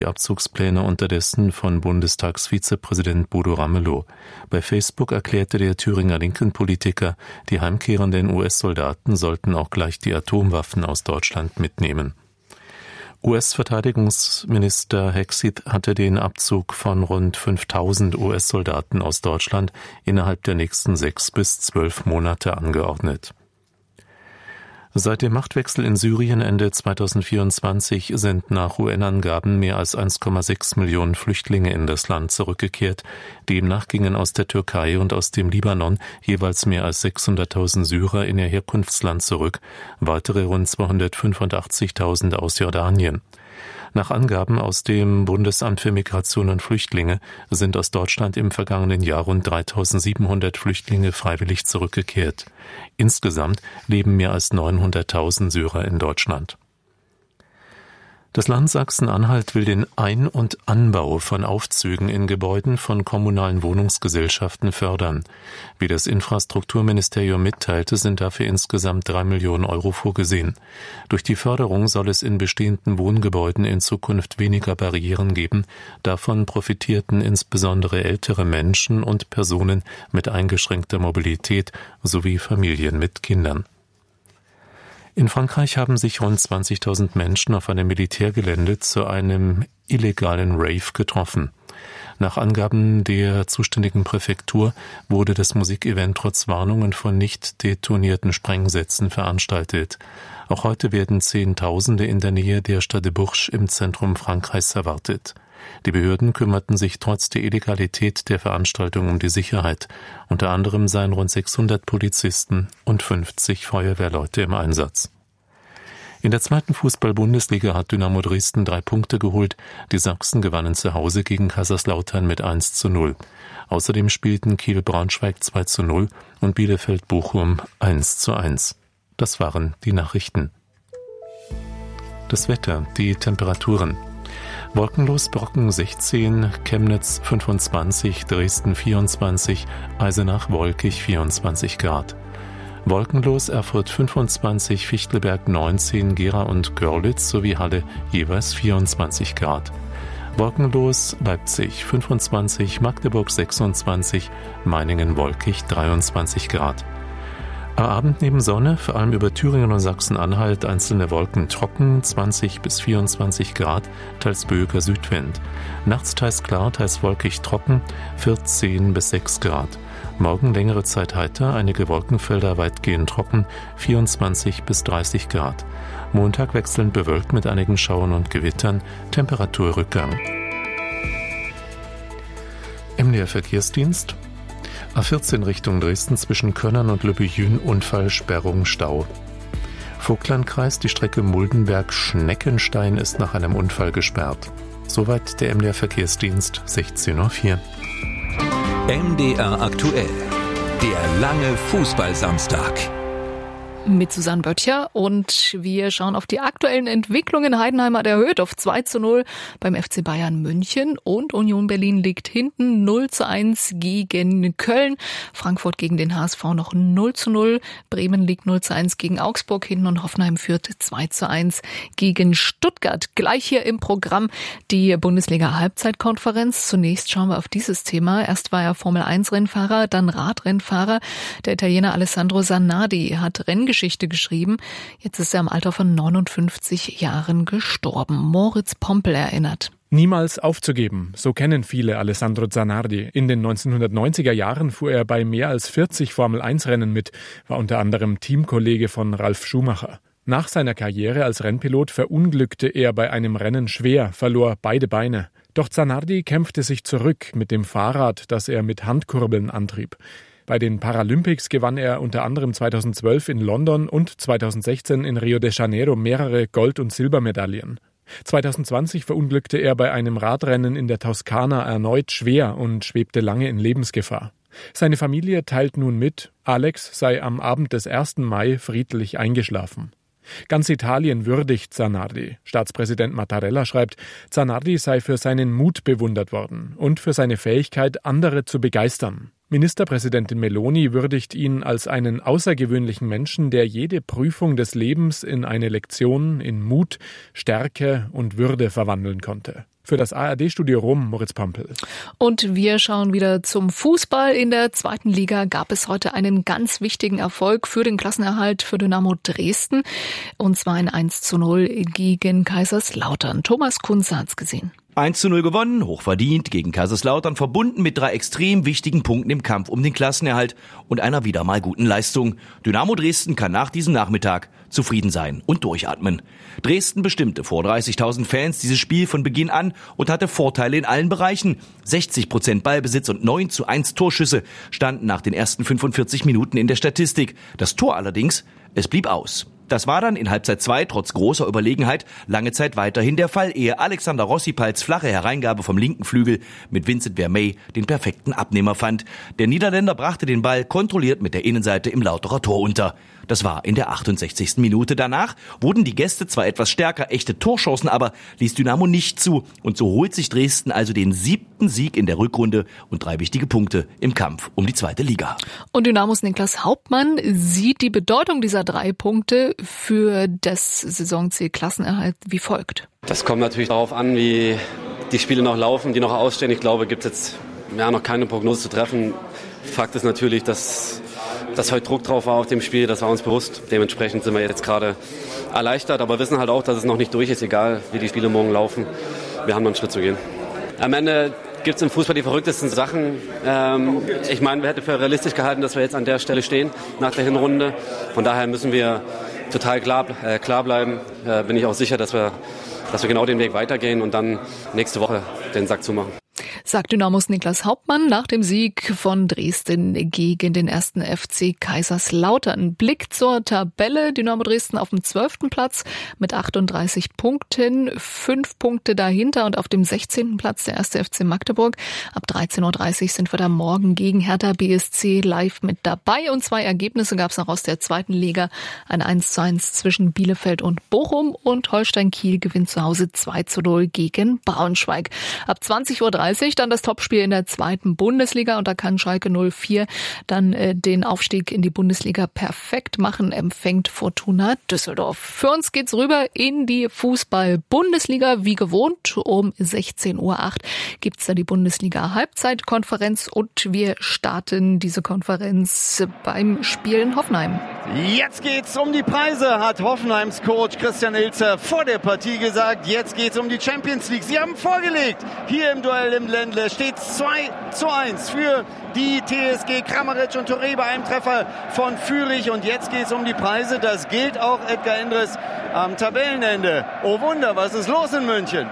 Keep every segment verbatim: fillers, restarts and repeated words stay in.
die Abzugspläne unterdessen von Bundestagsvizepräsident Bodo Ramelow. Bei Facebook erklärte der Thüringer Linken-Politiker, die heimkehrenden U S-Soldaten sollten auch gleich die Atomwaffen aus Deutschland mitnehmen. U S-Verteidigungsminister Hegseth hatte den Abzug von rund fünftausend U S-Soldaten aus Deutschland innerhalb der nächsten sechs bis zwölf Monate angeordnet. Seit dem Machtwechsel in Syrien Ende zweitausendvierundzwanzig sind nach U N-Angaben mehr als eins Komma sechs Millionen Flüchtlinge in das Land zurückgekehrt. Demnach gingen aus der Türkei und aus dem Libanon jeweils mehr als sechshunderttausend Syrer in ihr Herkunftsland zurück, weitere rund zweihundertfünfundachtzigtausend aus Jordanien. Nach Angaben aus dem Bundesamt für Migration und Flüchtlinge sind aus Deutschland im vergangenen Jahr rund dreitausendsiebenhundert Flüchtlinge freiwillig zurückgekehrt. Insgesamt leben mehr als neunhunderttausend Syrer in Deutschland. Das Land Sachsen-Anhalt will den Ein- und Anbau von Aufzügen in Gebäuden von kommunalen Wohnungsgesellschaften fördern. Wie das Infrastrukturministerium mitteilte, sind dafür insgesamt drei Millionen Euro vorgesehen. Durch die Förderung soll es in bestehenden Wohngebäuden in Zukunft weniger Barrieren geben. Davon profitierten insbesondere ältere Menschen und Personen mit eingeschränkter Mobilität sowie Familien mit Kindern. In Frankreich haben sich rund zwanzigtausend Menschen auf einem Militärgelände zu einem illegalen Rave getroffen. Nach Angaben der zuständigen Präfektur wurde das Musikevent trotz Warnungen von nicht detonierten Sprengsätzen veranstaltet. Auch heute werden Zehntausende in der Nähe der Stade de Bourges im Zentrum Frankreichs erwartet. Die Behörden kümmerten sich trotz der Illegalität der Veranstaltung um die Sicherheit. Unter anderem seien rund sechshundert Polizisten und fünfzig Feuerwehrleute im Einsatz. In der zweiten Fußball-Bundesliga hat Dynamo Dresden drei Punkte geholt. Die Sachsen gewannen zu Hause gegen Kaiserslautern mit eins zu null. Außerdem spielten Kiel-Braunschweig zwei zu null und Bielefeld-Bochum eins zu eins. Das waren die Nachrichten. Das Wetter, die Temperaturen. Wolkenlos Brocken sechzehn, Chemnitz fünfundzwanzig, Dresden vierundzwanzig, Eisenach wolkig vierundzwanzig Grad. Wolkenlos Erfurt fünfundzwanzig, Fichtelberg neunzehn, Gera und Görlitz sowie Halle jeweils vierundzwanzig Grad. Wolkenlos Leipzig fünfundzwanzig, Magdeburg sechsundzwanzig, Meiningen wolkig dreiundzwanzig Grad. Am Abend neben Sonne, vor allem über Thüringen und Sachsen-Anhalt, einzelne Wolken trocken, zwanzig bis vierundzwanzig Grad, teils böiger Südwind. Nachts teils klar, teils wolkig trocken, vierzehn bis sechs Grad. Morgen längere Zeit heiter, einige Wolkenfelder weitgehend trocken, vierundzwanzig bis dreißig Grad. Montag wechselnd bewölkt mit einigen Schauern und Gewittern, Temperaturrückgang. M D R Verkehrsdienst. A vierzehn Richtung Dresden zwischen Könnern und Lübbejün, Unfall, Sperrung, Stau. Vogtlandkreis, die Strecke Muldenberg-Schneckenstein ist nach einem Unfall gesperrt. Soweit der M D R Verkehrsdienst, sechzehn Uhr vier. M D R aktuell, der lange Fußballsamstag. Mit Susanne Böttcher und wir schauen auf die aktuellen Entwicklungen. Heidenheim hat erhöht auf zwei zu null beim F C Bayern München und Union Berlin liegt hinten null zu eins gegen Köln. Frankfurt gegen den H S V noch null zu null. Bremen liegt null zu eins gegen Augsburg hinten und Hoffenheim führt zwei zu eins gegen Stuttgart. Gleich hier im Programm die Bundesliga-Halbzeitkonferenz. Zunächst schauen wir auf dieses Thema. Erst war er Formel eins Rennfahrer, dann Radrennfahrer. Der Italiener Alessandro Zanardi hat Rennen Geschichte geschrieben. Jetzt ist er im Alter von neunundfünfzig Jahren gestorben. Moritz Pompel erinnert. Niemals aufzugeben, so kennen viele Alessandro Zanardi. In den neunzehnhundertneunziger Jahren fuhr er bei mehr als vierzig Formel eins Rennen mit, war unter anderem Teamkollege von Ralf Schumacher. Nach seiner Karriere als Rennpilot verunglückte er bei einem Rennen schwer, verlor beide Beine. Doch Zanardi kämpfte sich zurück mit dem Fahrrad, das er mit Handkurbeln antrieb. Bei den Paralympics gewann er unter anderem zweitausendzwölf in London und zweitausendsechzehn in Rio de Janeiro mehrere Gold- und Silbermedaillen. zweitausendzwanzig verunglückte er bei einem Radrennen in der Toskana erneut schwer und schwebte lange in Lebensgefahr. Seine Familie teilt nun mit, Alex sei am Abend des ersten Mai friedlich eingeschlafen. Ganz Italien würdigt Zanardi. Staatspräsident Mattarella schreibt, Zanardi sei für seinen Mut bewundert worden und für seine Fähigkeit, andere zu begeistern. Ministerpräsidentin Meloni würdigt ihn als einen außergewöhnlichen Menschen, der jede Prüfung des Lebens in eine Lektion in Mut, Stärke und Würde verwandeln konnte. Für das A R D-Studio Rom, Moritz Pampel. Und wir schauen wieder zum Fußball. In der zweiten Liga gab es heute einen ganz wichtigen Erfolg für den Klassenerhalt für Dynamo Dresden. Und zwar ein eins zu null gegen Kaiserslautern. Thomas Kunze hat's gesehen. eins zu null gewonnen, hochverdient gegen Kaiserslautern, verbunden mit drei extrem wichtigen Punkten im Kampf um den Klassenerhalt und einer wieder mal guten Leistung. Dynamo Dresden kann nach diesem Nachmittag zufrieden sein und durchatmen. Dresden bestimmte vor dreißigtausend Fans dieses Spiel von Beginn an und hatte Vorteile in allen Bereichen. sechzig Prozent Ballbesitz und neun zu eins Torschüsse standen nach den ersten fünfundvierzig Minuten in der Statistik. Das Tor allerdings, es blieb aus. Das war dann in Halbzeit zwei trotz großer Überlegenheit lange Zeit weiterhin der Fall, ehe Alexander Rossipals flache Hereingabe vom linken Flügel mit Vincent Vermey den perfekten Abnehmer fand. Der Niederländer brachte den Ball kontrolliert mit der Innenseite im Lauterer Tor unter. Das war in der achtundsechzigsten Minute. Danach wurden die Gäste zwar etwas stärker, echte Torchancen aber ließ Dynamo nicht zu. Und so holt sich Dresden also den siebten Sieg in der Rückrunde und drei wichtige Punkte im Kampf um die zweite Liga. Und Dynamos Niklas Hauptmann sieht die Bedeutung dieser drei Punkte für das Saisonziel Klassenerhalt wie folgt. Das kommt natürlich darauf an, wie die Spiele noch laufen, die noch ausstehen. Ich glaube, gibt es jetzt ja, noch keine Prognose zu treffen. Fakt ist natürlich, dass, dass heute Druck drauf war auf dem Spiel. Das war uns bewusst. Dementsprechend sind wir jetzt gerade erleichtert, aber wissen halt auch, dass es noch nicht durch ist, egal wie die Spiele morgen laufen. Wir haben noch einen Schritt zu gehen. Am Ende gibt es im Fußball die verrücktesten Sachen. Ähm, ich meine, wir hätten für realistisch gehalten, dass wir jetzt an der Stelle stehen nach der Hinrunde. Von daher müssen wir total klar, äh, klar bleiben. Äh, bin ich auch sicher, dass wir, dass wir genau den Weg weitergehen und dann nächste Woche den Sack zumachen. Sagt Dynamos Niklas Hauptmann nach dem Sieg von Dresden gegen den ersten F C Kaiserslautern. Blick zur Tabelle. Dynamo Dresden auf dem zwölften Platz mit achtunddreißig Punkten. Fünf Punkte dahinter und auf dem sechzehnten Platz der erste F C Magdeburg. Ab dreizehn Uhr dreißig sind wir da morgen gegen Hertha B S C live mit dabei. Und zwei Ergebnisse gab es noch aus der zweiten Liga. Ein eins zu eins zwischen Bielefeld und Bochum und Holstein Kiel gewinnt zu Hause zwei zu null gegen Braunschweig. Ab zwanzig Uhr dreißig dann das Topspiel in der zweiten Bundesliga und da kann Schalke null vier dann äh, den Aufstieg in die Bundesliga perfekt machen, empfängt Fortuna Düsseldorf. Für uns geht's rüber in die Fußball-Bundesliga. Wie gewohnt, um sechzehn Uhr acht gibt's da die Bundesliga-Halbzeitkonferenz und wir starten diese Konferenz beim Spiel in Hoffenheim. Jetzt geht's um die Preise, hat Hoffenheims Coach Christian Ilzer vor der Partie gesagt. Jetzt geht's um die Champions League. Sie haben vorgelegt. Hier im Duell im Ländle steht zwei zu eins für die T S G. Kramaric und Touré bei einem Treffer von Fürich. Und jetzt geht's um die Preise. Das gilt auch Edgar Endres am Tabellenende. Oh Wunder, was ist los in München?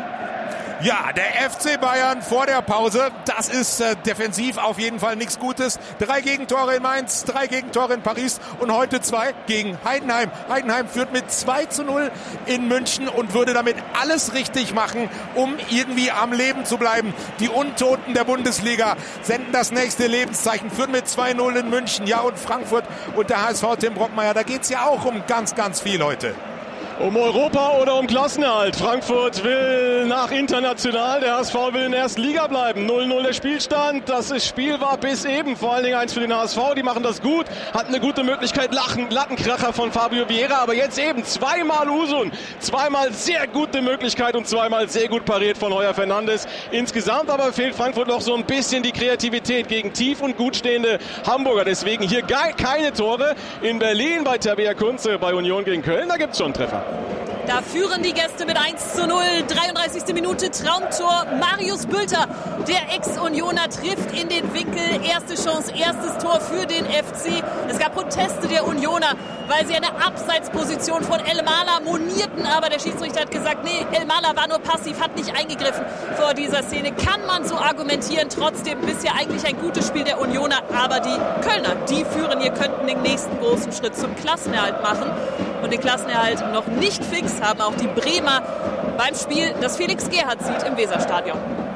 Ja, der F C Bayern vor der Pause, das ist äh, defensiv auf jeden Fall nichts Gutes. Drei Gegentore in Mainz, drei Gegentore in Paris und heute zwei gegen Heidenheim. Heidenheim führt mit zwei zu null in München und würde damit alles richtig machen, um irgendwie am Leben zu bleiben. Die Untoten der Bundesliga senden das nächste Lebenszeichen, führen mit zwei null in München. Ja, und Frankfurt und der H S V Tim Brockmeier, da geht's ja auch um ganz, ganz viel heute. Um Europa oder um Klassenerhalt. Frankfurt will nach international, der H S V will in der ersten Liga bleiben. null null der Spielstand, das ist Spiel war bis eben, vor allen Dingen eins für den H S V, die machen das gut, hatten eine gute Möglichkeit, Lachen, Lattenkracher von Fabio Vieira, aber jetzt eben zweimal Usun, zweimal sehr gute Möglichkeit und zweimal sehr gut pariert von Heuer Fernandes. Insgesamt aber fehlt Frankfurt noch so ein bisschen die Kreativität gegen tief und gut stehende Hamburger, deswegen hier gar keine Tore. In Berlin bei Tabea Kunze, bei Union gegen Köln, da gibt's schon einen Treffer. Da führen die Gäste mit eins zu null. dreiunddreißigste Minute Traumtor. Marius Bülter, der Ex-Unioner, trifft in den Winkel. Erste Chance, erstes Tor für den F C. Es gab Proteste der Unioner, weil sie eine Abseitsposition von Elmalah monierten. Aber der Schiedsrichter hat gesagt, nee, Elmalah war nur passiv, hat nicht eingegriffen vor dieser Szene. Kann man so argumentieren. Trotzdem bisher eigentlich ein gutes Spiel der Unioner. Aber die Kölner, die führen hier, könnten den nächsten großen Schritt zum Klassenerhalt machen. Und den Klassenerhalt noch nicht fix haben auch die Bremer beim Spiel, das Felix Gerhardt sieht im Weserstadion.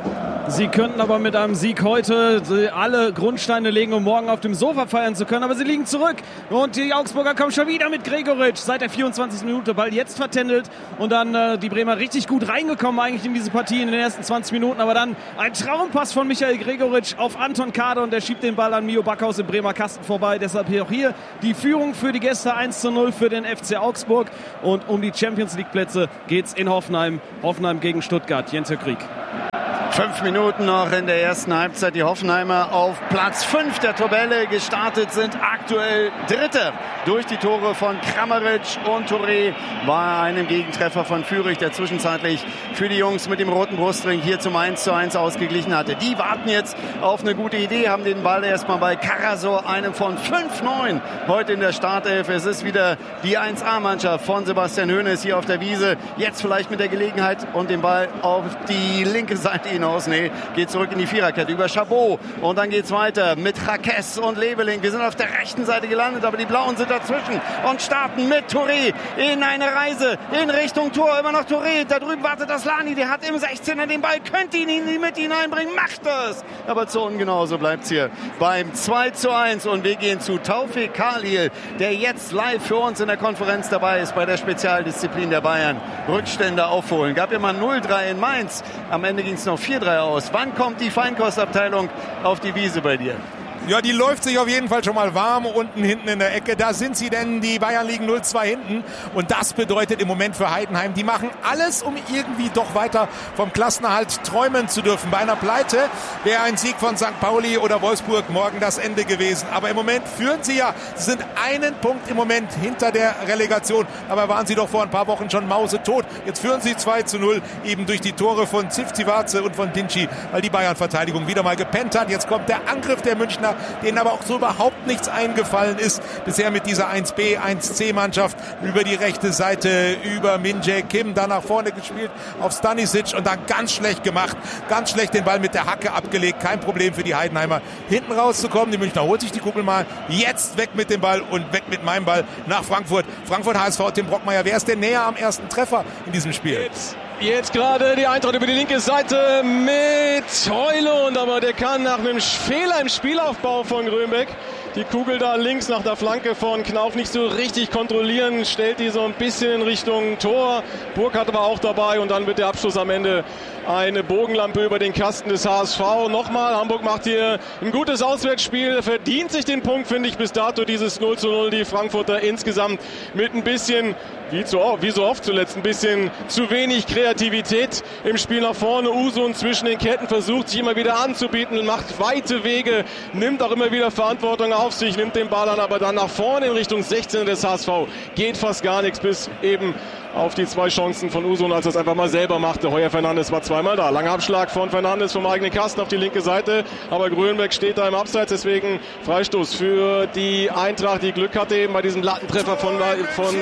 Sie könnten aber mit einem Sieg heute alle Grundsteine legen, um morgen auf dem Sofa feiern zu können. Aber sie liegen zurück. Und die Augsburger kommen schon wieder mit Gregoritsch. Seit der vierundzwanzigsten Minute Ball jetzt vertändelt. Und dann äh, die Bremer richtig gut reingekommen eigentlich in diese Partie in den ersten zwanzig Minuten. Aber dann ein Traumpass von Michael Gregoritsch auf Anton Kade. Und der schiebt den Ball an Mio Backhaus im Bremer Kasten vorbei. Deshalb hier auch hier die Führung für die Gäste eins zu null für den F C Augsburg. Und um die Champions League Plätze geht's in Hoffenheim. Hoffenheim gegen Stuttgart. Jens-Jörg Krieg. Fünf Minuten noch in der ersten Halbzeit. Die Hoffenheimer auf Platz fünf der Tabelle gestartet, sind aktuell Dritte durch die Tore von Kramaric und Touré bei einem Gegentreffer von Führig, der zwischenzeitlich für die Jungs mit dem roten Brustring hier zum eins zu eins ausgeglichen hatte. Die warten jetzt auf eine gute Idee, haben den Ball erstmal bei Karasor, einem von fünf neun heute in der Startelf. Es ist wieder die eins A-Mannschaft von Sebastian Hoeneß hier auf der Wiese. Jetzt vielleicht mit der Gelegenheit und den Ball auf die linke Seite hinaus. Nee, geht zurück in die Viererkette über Chabot. Und dann geht's weiter mit Jaquez und Leveling. Wir sind auf der rechten Seite gelandet, aber die Blauen sind dazwischen und starten mit Touré in eine Reise in Richtung Tor. Immer noch Touré. Da drüben wartet Aslani. Der hat im sechzehner den Ball, könnte ihn in die Mitte hineinbringen. Macht das! Aber zu ungenau, so bleibt's hier beim zwei zu eins. Und wir gehen zu Taufik Khalil, der jetzt live für uns in der Konferenz dabei ist bei der Spezialdisziplin der Bayern. Rückstände aufholen. Gab immer null drei in Mainz. Am Ende ging es noch vier drei aus. Wann kommt die Feinkostabteilung auf die Wiese bei dir? Ja, die läuft sich auf jeden Fall schon mal warm unten hinten in der Ecke. Da sind sie denn, die Bayern liegen null zwei hinten. Und das bedeutet im Moment für Heidenheim, die machen alles, um irgendwie doch weiter vom Klassenerhalt träumen zu dürfen. Bei einer Pleite wäre ein Sieg von Sankt Pauli oder Wolfsburg morgen das Ende gewesen. Aber im Moment führen sie ja, sie sind einen Punkt im Moment hinter der Relegation. Aber waren sie doch vor ein paar Wochen schon mausetot. Jetzt führen sie zwei zu null eben durch die Tore von Zivcivace und von Dinci, weil die Bayern-Verteidigung wieder mal gepennt hat. Jetzt kommt der Angriff der Münchner, denen aber auch so überhaupt nichts eingefallen ist. Bisher mit dieser eins B, eins C Mannschaft über die rechte Seite, über Min-Jae Kim, dann nach vorne gespielt auf Stanisic und dann ganz schlecht gemacht. Ganz schlecht den Ball mit der Hacke abgelegt. Kein Problem für die Heidenheimer, hinten rauszukommen. Die Münchner holt sich die Kugel mal. Jetzt weg mit dem Ball und weg mit meinem Ball nach Frankfurt. Frankfurt H S V, Tim Brockmeier. Wer ist denn näher am ersten Treffer in diesem Spiel? Jetzt. Jetzt gerade die Eintracht über die linke Seite mit Højlund, aber der kann nach einem Fehler im Spielaufbau von Grönbeck die Kugel da links nach der Flanke von Knauf nicht so richtig kontrollieren, stellt die so ein bisschen in Richtung Tor. Burkhardt war auch dabei und dann wird der Abschluss am Ende eine Bogenlampe über den Kasten des H S V. Nochmal, Hamburg macht hier ein gutes Auswärtsspiel, verdient sich den Punkt, finde ich, bis dato dieses null zu null. Die Frankfurter insgesamt mit ein bisschen, wie, zu, wie so oft zuletzt, ein bisschen zu wenig Kreativität im Spiel nach vorne. Usun zwischen den Ketten versucht sich immer wieder anzubieten, macht weite Wege, nimmt auch immer wieder Verantwortung auf sich, nimmt den Ball an, aber dann nach vorne in Richtung sechzehn des H S V geht fast gar nichts, bis eben auf die zwei Chancen von Usun, als er es einfach mal selber machte. Heuer Fernandes war zweimal da. Langer Abschlag von Fernandes vom eigenen Kasten auf die linke Seite. Aber Grönbeck steht da im Abseits, deswegen Freistoß für die Eintracht, die Glück hatte eben bei diesem Lattentreffer von... von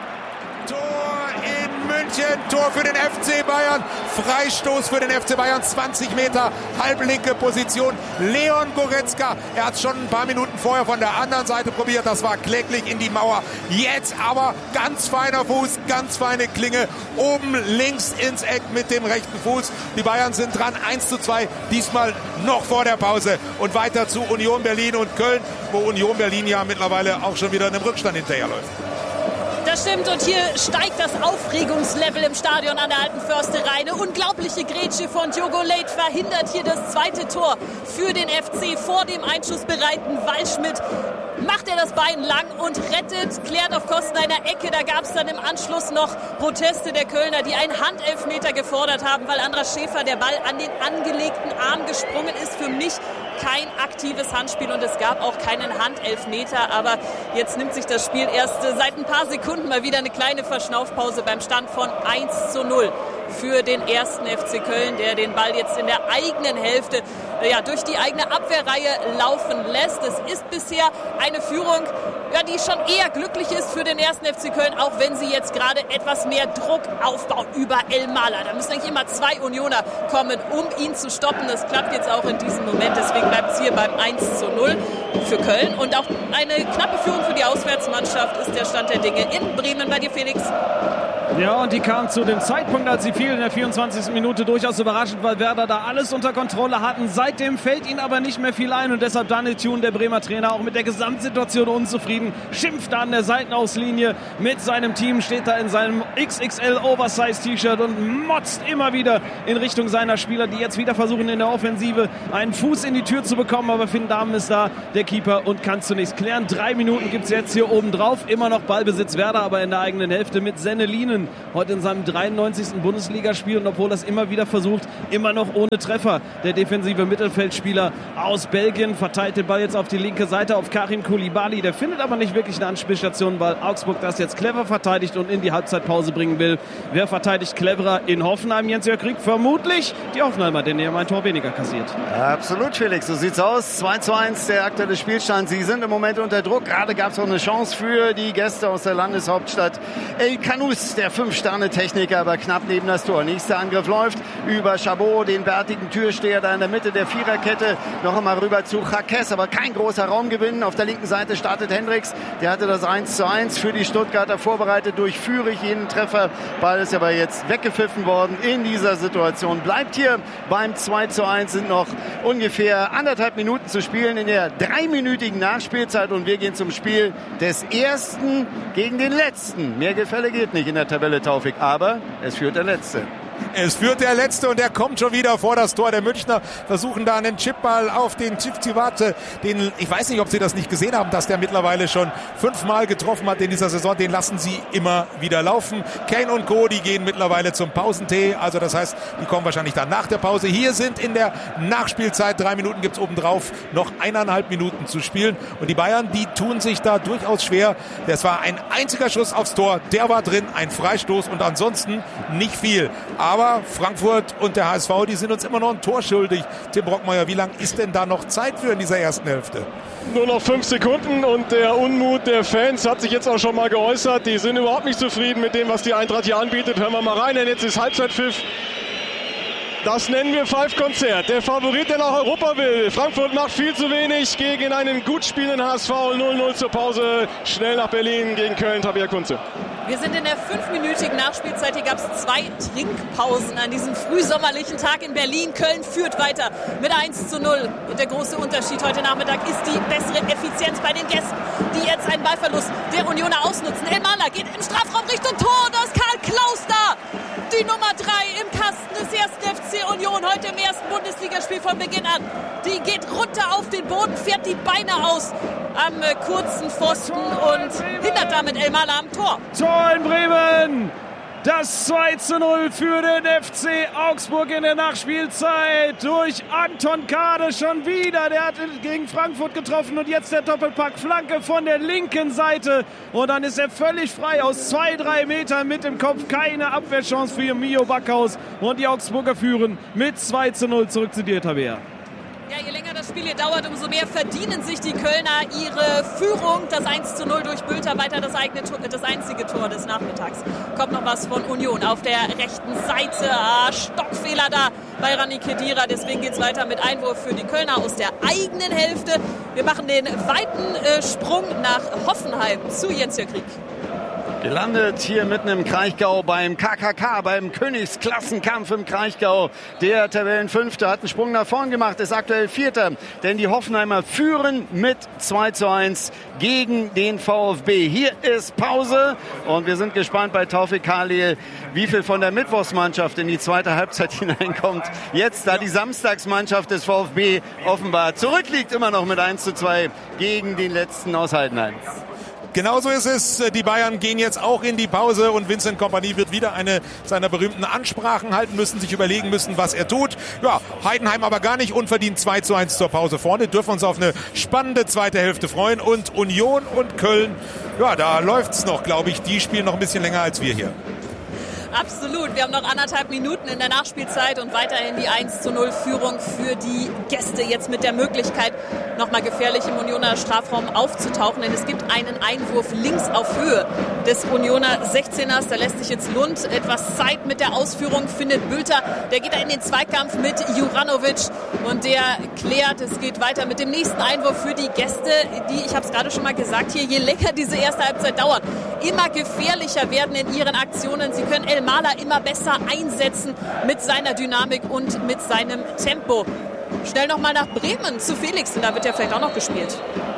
München, Tor für den F C Bayern, Freistoß für den F C Bayern, zwanzig Meter, halbe linke Position, Leon Goretzka, er hat schon ein paar Minuten vorher von der anderen Seite probiert, das war kläglich in die Mauer, jetzt aber ganz feiner Fuß, ganz feine Klinge, oben links ins Eck mit dem rechten Fuß, die Bayern sind dran, eins zu zwei, diesmal noch vor der Pause und weiter zu Union Berlin und Köln, wo Union Berlin ja mittlerweile auch schon wieder in einem Rückstand hinterherläuft. Das stimmt und hier steigt das Aufregungslevel im Stadion an der Alten Försterei. Eine unglaubliche Grätsche von Diogo Leite verhindert hier das zweite Tor für den F C vor dem einschussbereiten Waldschmidt. Macht er das Bein lang und rettet, klärt auf Kosten einer Ecke. Da gab es dann im Anschluss noch Proteste der Kölner, die einen Handelfmeter gefordert haben, weil Andras Schäfer der Ball an den angelegten Arm gesprungen ist. Für mich kein aktives Handspiel und es gab auch keinen Handelfmeter. Aber jetzt nimmt sich das Spiel erst seit ein paar Sekunden mal wieder eine kleine Verschnaufpause beim Stand von eins zu null für den ersten F C Köln, der den Ball jetzt in der eigenen Hälfte ja, durch die eigene Abwehrreihe laufen lässt. Es ist bisher eine Führung, ja, die schon eher glücklich ist für den ersten F C Köln, auch wenn sie jetzt gerade etwas mehr Druck aufbaut über Elmalah. Da müssen eigentlich immer zwei Unioner kommen, um ihn zu stoppen. Das klappt jetzt auch in diesem Moment, deswegen bleibt es hier beim eins zu null für Köln. Und auch eine knappe Führung für die Auswärtsmannschaft ist der Stand der Dinge in Bremen. Bei dir, Felix. Ja, und die kam zu dem Zeitpunkt, als sie fiel in der vierundzwanzigsten Minute, durchaus überraschend, weil Werder da alles unter Kontrolle hatten. Seitdem fällt ihnen aber nicht mehr viel ein und deshalb Daniel Thune, der Bremer Trainer, auch mit der Gesamtsituation unzufrieden, schimpft da an der Seitenauslinie mit seinem Team, steht da in seinem X X L Oversize-T-Shirt und motzt immer wieder in Richtung seiner Spieler, die jetzt wieder versuchen in der Offensive einen Fuß in die Tür zu bekommen, aber Finn Dahmen ist da, der Keeper, und kann zunächst klären. Drei Minuten gibt es jetzt hier oben drauf, immer noch Ballbesitz Werder, aber in der eigenen Hälfte mit Sennelinen, heute in seinem dreiundneunzigsten Bundesligaspiel, und obwohl das immer wieder versucht, immer noch ohne Treffer. Der defensive Mittelfeldspieler aus Belgien verteilt den Ball jetzt auf die linke Seite auf Karim Koulibaly, der findet aber nicht wirklich eine Anspielstation, weil Augsburg das jetzt clever verteidigt und in die Halbzeitpause bringen will. Wer verteidigt cleverer in Hoffenheim? Jens-Jörg Krieg, vermutlich die Hoffenheimer, denn die haben ein Tor weniger kassiert. Absolut, Felix, so sieht's aus. zwei zu eins der aktuelle Spielstand. Sie sind im Moment unter Druck. Gerade gab es auch eine Chance für die Gäste aus der Landeshauptstadt. El Kanous, der Fünf-Sterne-Techniker, aber knapp neben das Tor. Nächster Angriff läuft über Chabot, den bärtigen Türsteher da in der Mitte der Viererkette. Noch einmal rüber zu Jaques, aber kein großer Raumgewinn. Auf der linken Seite startet Hendricks. Der hatte das eins zu eins für die Stuttgarter vorbereitet durch Führig, jeden Treffer. Ball ist aber jetzt weggepfiffen worden in dieser Situation. Bleibt hier beim zwei zu eins, sind noch ungefähr anderthalb Minuten zu spielen in der dreiminütigen Nachspielzeit und wir gehen zum Spiel des ersten gegen den letzten. Mehr Gefälle geht nicht in der Tabelle, Taufik, aber es führt der Letzte. Es führt der Letzte und der kommt schon wieder vor das Tor. Der Münchner versuchen da einen Chipball auf den Civcivate. Den, ich weiß nicht, ob Sie das nicht gesehen haben, dass der mittlerweile schon fünfmal getroffen hat in dieser Saison. Den lassen sie immer wieder laufen. Kane und Co., die gehen mittlerweile zum Pausentee. Also das heißt, die kommen wahrscheinlich dann nach der Pause. Hier sind in der Nachspielzeit, drei Minuten gibt es obendrauf, noch eineinhalb Minuten zu spielen. Und die Bayern, die tun sich da durchaus schwer. Das war ein einziger Schuss aufs Tor. Der war drin, ein Freistoß und ansonsten nicht viel. Aber Frankfurt und der H S V, die sind uns immer noch ein Tor schuldig. Tim Brockmeier, wie lange ist denn da noch Zeit für in dieser ersten Hälfte? Nur noch fünf Sekunden und der Unmut der Fans hat sich jetzt auch schon mal geäußert. Die sind überhaupt nicht zufrieden mit dem, was die Eintracht hier anbietet. Hören wir mal rein, denn jetzt ist Halbzeitpfiff. Das nennen wir Pfeifkonzert. Der Favorit, der nach Europa will. Frankfurt macht viel zu wenig gegen einen gut spielenden H S V. null null zur Pause. Schnell nach Berlin gegen Köln. Tabea Kunze. Wir sind in der fünfminütigen Nachspielzeit. Hier gab es zwei Trinkpausen an diesem frühsommerlichen Tag in Berlin. Köln führt weiter mit eins zu null. Und der große Unterschied heute Nachmittag ist die bessere Effizienz bei den Gästen, die jetzt einen Ballverlust der Unioner ausnutzen. Elmander geht im Strafraum Richtung Tor. Da ist Karl Klaus da. Die Nummer drei im Kasten des ersten F C Union. Heute im ersten Bundesligaspiel von Beginn an. Die geht runter auf den Boden, fährt die Beine aus am äh, kurzen Pfosten und hindert damit Elmander am Tor. Tor in Bremen! Das zwei zu null für den F C Augsburg in der Nachspielzeit durch Anton Kade schon wieder. Der hat gegen Frankfurt getroffen und jetzt der Doppelpack. Flanke von der linken Seite. Und dann ist er völlig frei aus zwei, drei Metern mit dem Kopf. Keine Abwehrchance für Mio Backhaus. Und die Augsburger führen mit zwei zu null zurück zu dir, Tabea. Ja, je länger das Spiel hier dauert, umso mehr verdienen sich die Kölner ihre Führung. Das eins zu null durch Bülter, weiter das, eigene Tor, das einzige Tor des Nachmittags. Kommt noch was von Union auf der rechten Seite. Ah, Stockfehler da bei Rani Khedira. Deswegen geht es weiter mit Einwurf für die Kölner aus der eigenen Hälfte. Wir machen den weiten äh, Sprung nach Hoffenheim zu Jens-Jörg Krieg. Gelandet hier mitten im Kraichgau beim K K K, beim Königsklassenkampf im Kraichgau. Der Tabellenfünfte hat einen Sprung nach vorn gemacht, ist aktuell Vierter. Denn die Hoffenheimer führen mit zwei zu eins gegen den VfB. Hier ist Pause und wir sind gespannt bei Taufik Khalil, wie viel von der Mittwochsmannschaft in die zweite Halbzeit hineinkommt. Jetzt, da die Samstagsmannschaft des VfB offenbar zurückliegt, immer noch mit eins zu zwei gegen den letzten aus Heidenheim. Genauso ist es. Die Bayern gehen jetzt auch in die Pause und Vincent Kompany wird wieder eine seiner berühmten Ansprachen halten müssen, sich überlegen müssen, was er tut. Ja, Heidenheim aber gar nicht unverdient zwei zu eins zur Pause vorne. Dürfen uns auf eine spannende zweite Hälfte freuen. Und Union und Köln, ja, da läuft's noch, glaube ich. Die spielen noch ein bisschen länger als wir hier. Absolut. Wir haben noch anderthalb Minuten in der Nachspielzeit und weiterhin die eins zu null Führung für die Gäste. Jetzt mit der Möglichkeit, nochmal gefährlich im Unioner Strafraum aufzutauchen, denn es gibt einen Einwurf links auf Höhe des Unioner sechzehners. Da lässt sich jetzt Lund etwas Zeit mit der Ausführung, findet Bülter. Der geht da in den Zweikampf mit Juranovic und der klärt. Es geht weiter mit dem nächsten Einwurf für die Gäste, die, ich habe es gerade schon mal gesagt, hier, je länger diese erste Halbzeit dauert, immer gefährlicher werden in ihren Aktionen. Sie können Elmala immer besser einsetzen mit seiner Dynamik und mit seinem Tempo. Schnell nochmal nach Bremen zu Felix, denn da wird ja vielleicht auch noch gespielt.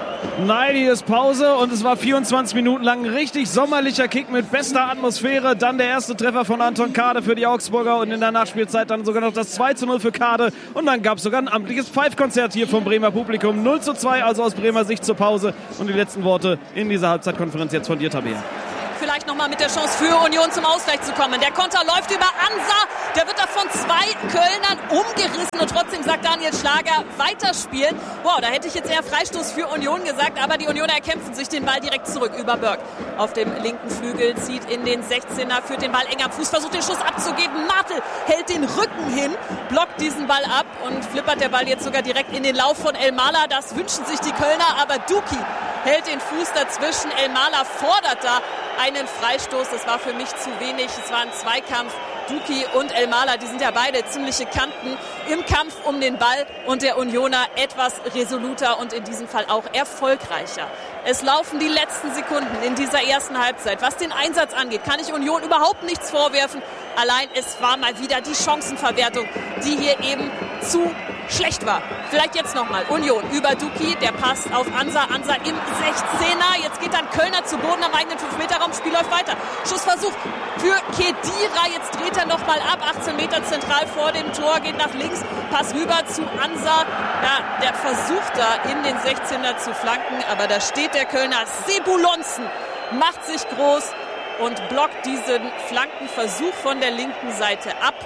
Nein, hier ist Pause und es war vierundzwanzig Minuten lang ein richtig sommerlicher Kick mit bester Atmosphäre. Dann der erste Treffer von Anton Kade für die Augsburger und in der Nachspielzeit dann sogar noch das zwei zu null für Kade. Und dann gab es sogar ein amtliches Pfeifkonzert hier vom Bremer Publikum. null zu zwei, also aus Bremer Sicht zur Pause. Und die letzten Worte in dieser Halbzeitkonferenz jetzt von dir, Tabea. Vielleicht nochmal mit der Chance für Union zum Ausgleich zu kommen. Der Konter läuft über Ansa. Der wird da von zwei Kölnern umgerissen und trotzdem sagt Daniel Schlager, weiterspielen. Wow, da hätte ich jetzt eher Freistoß für Union gesagt, aber die Unioner erkämpfen sich den Ball direkt zurück über Berg. Auf dem linken Flügel zieht in den sechzehner, führt den Ball eng am Fuß, versucht den Schuss abzugeben. Martel hält den Rücken hin, blockt diesen Ball ab und flippert der Ball jetzt sogar direkt in den Lauf von Elmala. Das wünschen sich die Kölner, aber Duki hält den Fuß dazwischen. Elmala fordert da einen Freistoß. Das war für mich zu wenig. Es war ein Zweikampf. Duki und Elmala, die sind ja beide ziemliche Kanten im Kampf um den Ball und der Unioner etwas resoluter und in diesem Fall auch erfolgreicher. Es laufen die letzten Sekunden in dieser ersten Halbzeit. Was den Einsatz angeht, kann ich Union überhaupt nichts vorwerfen. Allein es war mal wieder die Chancenverwertung, die hier eben zu schlecht war. Vielleicht jetzt nochmal Union über Duki, der passt auf Ansa, Ansa im sechzehner. Jetzt geht dann Kölner zu Boden am eigenen fünf Meter Raum, Spiel läuft weiter. Schussversuch für Kedira, jetzt dreht er nochmal ab, achtzehn Meter zentral vor dem Tor, geht nach links, Pass rüber zu Ansa. Ja, der versucht da in den sechzehner zu flanken, aber da steht der Kölner Sebulonsen, macht sich groß und blockt diesen Flankenversuch von der linken Seite ab.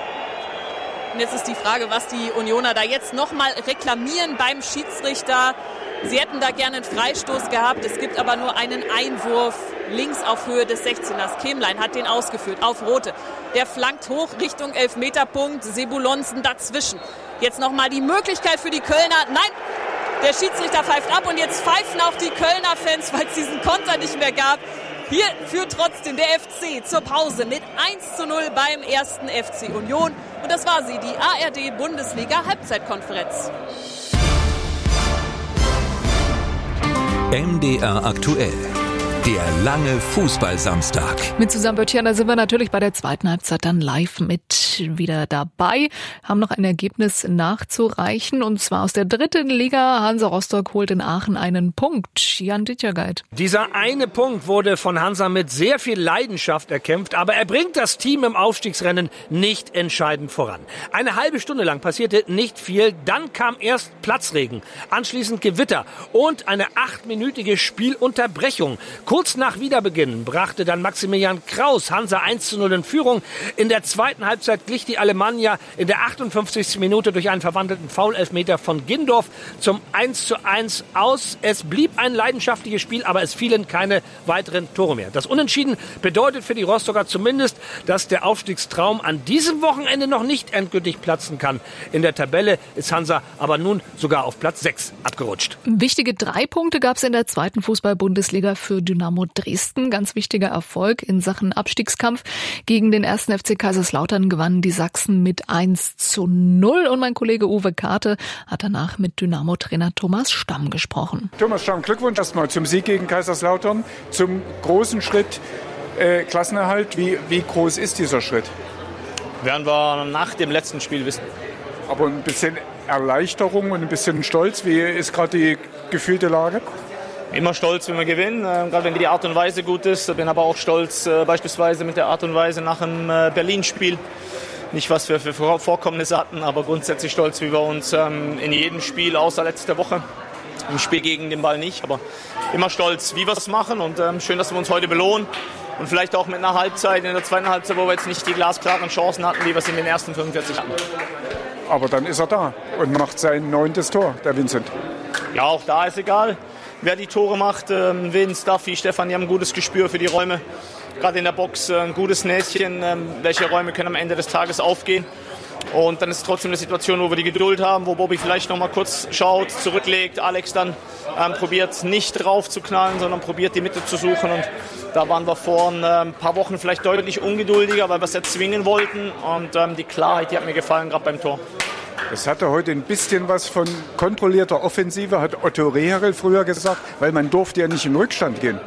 Und jetzt ist die Frage, was die Unioner da jetzt nochmal reklamieren beim Schiedsrichter. Sie hätten da gerne einen Freistoß gehabt. Es gibt aber nur einen Einwurf links auf Höhe des sechzehners. Kemlein hat den ausgeführt auf Rote. Der flankt hoch Richtung Elfmeterpunkt. Sebulonsen dazwischen. Jetzt nochmal die Möglichkeit für die Kölner. Nein, der Schiedsrichter pfeift ab und jetzt pfeifen auch die Kölner Fans, weil es diesen Konter nicht mehr gab. Hier führt trotzdem der F C zur Pause mit eins zu null beim ersten F C Union. Und das war sie, die A R D-Bundesliga-Halbzeitkonferenz. M D R aktuell. Der lange Fußballsamstag. Mit Susanne Böttcher, da sind wir natürlich bei der zweiten Halbzeit dann live mit wieder dabei. Haben noch ein Ergebnis nachzureichen und zwar aus der dritten Liga. Hansa Rostock holt in Aachen einen Punkt. Jan Dittjergeit. Dieser eine Punkt wurde von Hansa mit sehr viel Leidenschaft erkämpft, aber er bringt das Team im Aufstiegsrennen nicht entscheidend voran. Eine halbe Stunde lang passierte nicht viel, dann kam erst Platzregen, anschließend Gewitter und eine achtminütige Spielunterbrechung. Kurz nach Wiederbeginn brachte dann Maximilian Kraus Hansa eins zu null in Führung. In der zweiten Halbzeit glich die Alemannia in der achtundfünfzigsten Minute durch einen verwandelten Foul-Elfmeter von Gindorf zum eins zu eins aus. Es blieb ein leidenschaftliches Spiel, aber es fielen keine weiteren Tore mehr. Das Unentschieden bedeutet für die Rostocker zumindest, dass der Aufstiegstraum an diesem Wochenende noch nicht endgültig platzen kann. In der Tabelle ist Hansa aber nun sogar auf Platz sechs abgerutscht. Wichtige drei Punkte gab es in der zweiten Fußball-Bundesliga für Dynamo Dresden. Ganz wichtiger Erfolg in Sachen Abstiegskampf. Gegen den ersten F C Kaiserslautern gewannen die Sachsen mit eins zu null. Und mein Kollege Uwe Karte hat danach mit Dynamo-Trainer Thomas Stamm gesprochen. Thomas Stamm, Glückwunsch erstmal zum Sieg gegen Kaiserslautern, zum großen Schritt äh, Klassenerhalt. Wie, wie groß ist dieser Schritt? Werden wir nach dem letzten Spiel wissen. Aber ein bisschen Erleichterung und ein bisschen Stolz. Wie ist gerade die gefühlte Lage? Immer stolz, wenn wir gewinnen, äh, gerade wenn die Art und Weise gut ist. Bin aber auch stolz äh, beispielsweise mit der Art und Weise nach dem äh, Berlin-Spiel. Nicht, was wir für Vorkommnisse hatten, aber grundsätzlich stolz, wie wir uns ähm, in jedem Spiel, außer letzte Woche, im Spiel gegen den Ball nicht, aber immer stolz, wie wir es machen. Und ähm, schön, dass wir uns heute belohnen. Und vielleicht auch mit einer Halbzeit, in der zweiten Halbzeit, wo wir jetzt nicht die glasklaren Chancen hatten, wie wir es in den ersten fünfundvierzig hatten. Aber dann ist er da und macht sein neuntes Tor, der Vincent. Ja, auch da ist egal, wer die Tore macht. Ähm, Vince, Duffy, Stefan, die haben ein gutes Gespür für die Räume. Gerade in der Box äh, ein gutes Näschen. Ähm, welche Räume können am Ende des Tages aufgehen? Und dann ist es trotzdem eine Situation, wo wir die Geduld haben, wo Bobby vielleicht noch mal kurz schaut, zurücklegt. Alex dann ähm, probiert nicht drauf zu knallen, sondern probiert die Mitte zu suchen. Und Da waren wir vor ein paar Wochen vielleicht deutlich ungeduldiger, weil wir es erzwingen wollten. Und ähm, die Klarheit, die hat mir gefallen, gerade beim Tor. Es hatte heute ein bisschen was von kontrollierter Offensive, hat Otto Rehagel früher gesagt, weil man durfte ja nicht in Rückstand gehen.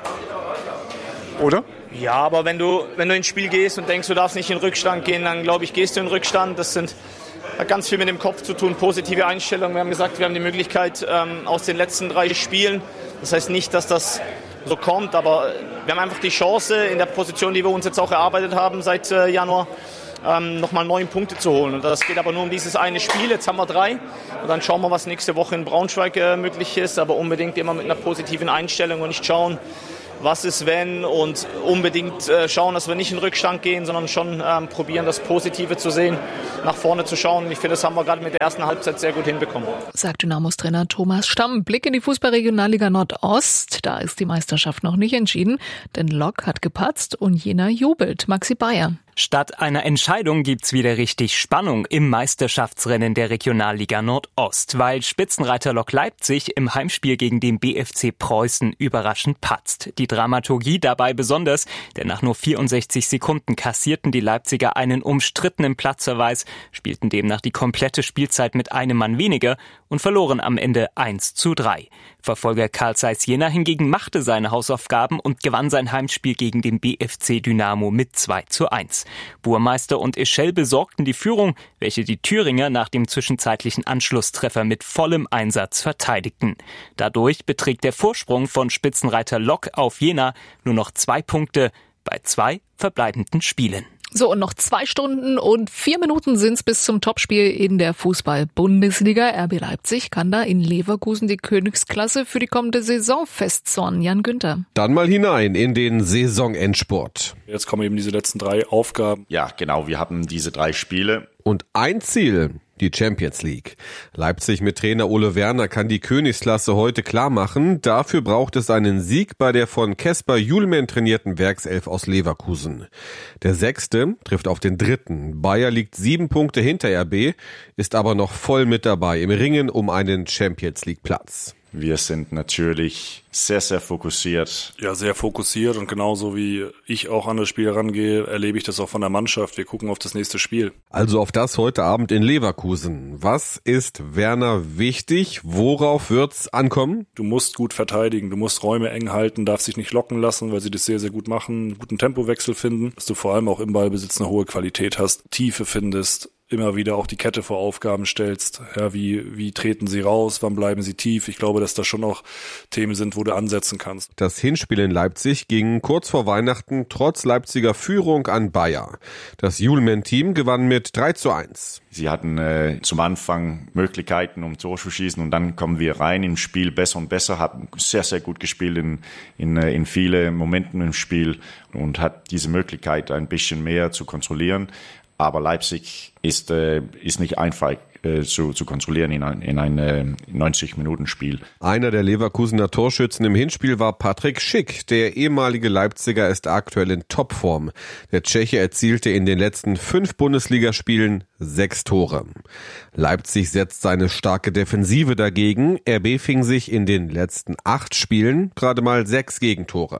Oder? Ja, aber wenn du, wenn du ins Spiel gehst und denkst, du darfst nicht in Rückstand gehen, dann glaube ich, gehst du in Rückstand. Das sind, hat ganz viel mit dem Kopf zu tun, positive Einstellung. Wir haben gesagt, wir haben die Möglichkeit ähm, aus den letzten drei Spielen. Das heißt nicht, dass das so kommt, aber wir haben einfach die Chance, in der Position, die wir uns jetzt auch erarbeitet haben seit äh, Januar, ähm, nochmal neun Punkte zu holen. Und das geht aber nur um dieses eine Spiel. Jetzt haben wir drei. Und dann schauen wir, was nächste Woche in Braunschweig äh, möglich ist. Aber unbedingt immer mit einer positiven Einstellung und nicht schauen, was ist wenn, und unbedingt äh, schauen, dass wir nicht in Rückstand gehen, sondern schon ähm, probieren, das Positive zu sehen, nach vorne zu schauen. Ich finde, das haben wir gerade mit der ersten Halbzeit sehr gut hinbekommen. Sagt Dynamos Trainer Thomas Stamm. Blick in die Fußballregionalliga Nordost. Da ist die Meisterschaft noch nicht entschieden, denn Lok hat gepatzt und Jena jubelt. Maxi Bayer. Statt einer Entscheidung gibt's wieder richtig Spannung im Meisterschaftsrennen der Regionalliga Nordost, weil Spitzenreiter Lok Leipzig im Heimspiel gegen den B F C Preußen überraschend patzt. Die Dramaturgie dabei besonders, denn nach nur vierundsechzig Sekunden kassierten die Leipziger einen umstrittenen Platzverweis, spielten demnach die komplette Spielzeit mit einem Mann weniger und verloren am Ende eins zu drei. Verfolger Carl Zeiss Jena hingegen machte seine Hausaufgaben und gewann sein Heimspiel gegen den B F C Dynamo mit zwei zu eins. Burmeister und Eschel besorgten die Führung, welche die Thüringer nach dem zwischenzeitlichen Anschlusstreffer mit vollem Einsatz verteidigten. Dadurch beträgt der Vorsprung von Spitzenreiter Lok auf Jena nur noch zwei Punkte bei zwei verbleibenden Spielen. So, und noch zwei Stunden und vier Minuten sind's bis zum Topspiel in der Fußball-Bundesliga. R B Leipzig kann da in Leverkusen die Königsklasse für die kommende Saison festzornen. Jan Günther. Dann mal hinein in den Saisonendsport. Jetzt kommen eben diese letzten drei Aufgaben. Ja, genau, wir haben diese drei Spiele. Und ein Ziel, die Champions League. Leipzig mit Trainer Ole Werner kann die Königsklasse heute klar machen. Dafür braucht es einen Sieg bei der von Kesper Julmen trainierten Werkself aus Leverkusen. Der Sechste trifft auf den Dritten. Bayer liegt sieben Punkte hinter R B, ist aber noch voll mit dabei im Ringen um einen Champions League Platz. Wir sind natürlich sehr, sehr fokussiert. Ja, sehr fokussiert, und genauso wie ich auch an das Spiel rangehe, erlebe ich das auch von der Mannschaft. Wir gucken auf das nächste Spiel. Also auf das heute Abend in Leverkusen. Was ist Werner wichtig? Worauf wird's ankommen? Du musst gut verteidigen, du musst Räume eng halten, darfst dich nicht locken lassen, weil sie das sehr, sehr gut machen, einen guten Tempowechsel finden, dass du vor allem auch im Ballbesitz eine hohe Qualität hast, Tiefe findest, immer wieder auch die Kette vor Aufgaben stellst. Ja, wie, wie treten sie raus? Wann bleiben sie tief? Ich glaube, dass das schon auch Themen sind, wo du ansetzen kannst. Das Hinspiel in Leipzig ging kurz vor Weihnachten trotz Leipziger Führung an Bayer. Das Julmen-Team gewann mit drei zu eins. Sie hatten äh, zum Anfang Möglichkeiten, um Tor zu schießen, und dann kommen wir rein ins Spiel besser und besser, haben sehr, sehr gut gespielt in, in, in viele Momenten im Spiel und hat diese Möglichkeit, ein bisschen mehr zu kontrollieren. Aber Leipzig ist, äh, ist nicht einfach äh, zu, zu kontrollieren in ein, in ein äh, neunzig-Minuten-Spiel. Einer der Leverkusener Torschützen im Hinspiel war Patrick Schick. Der ehemalige Leipziger ist aktuell in Topform. Der Tscheche erzielte in den letzten fünf Bundesligaspielen sechs Tore. Leipzig setzt seine starke Defensive dagegen. R B fing sich in den letzten acht Spielen gerade mal sechs Gegentore.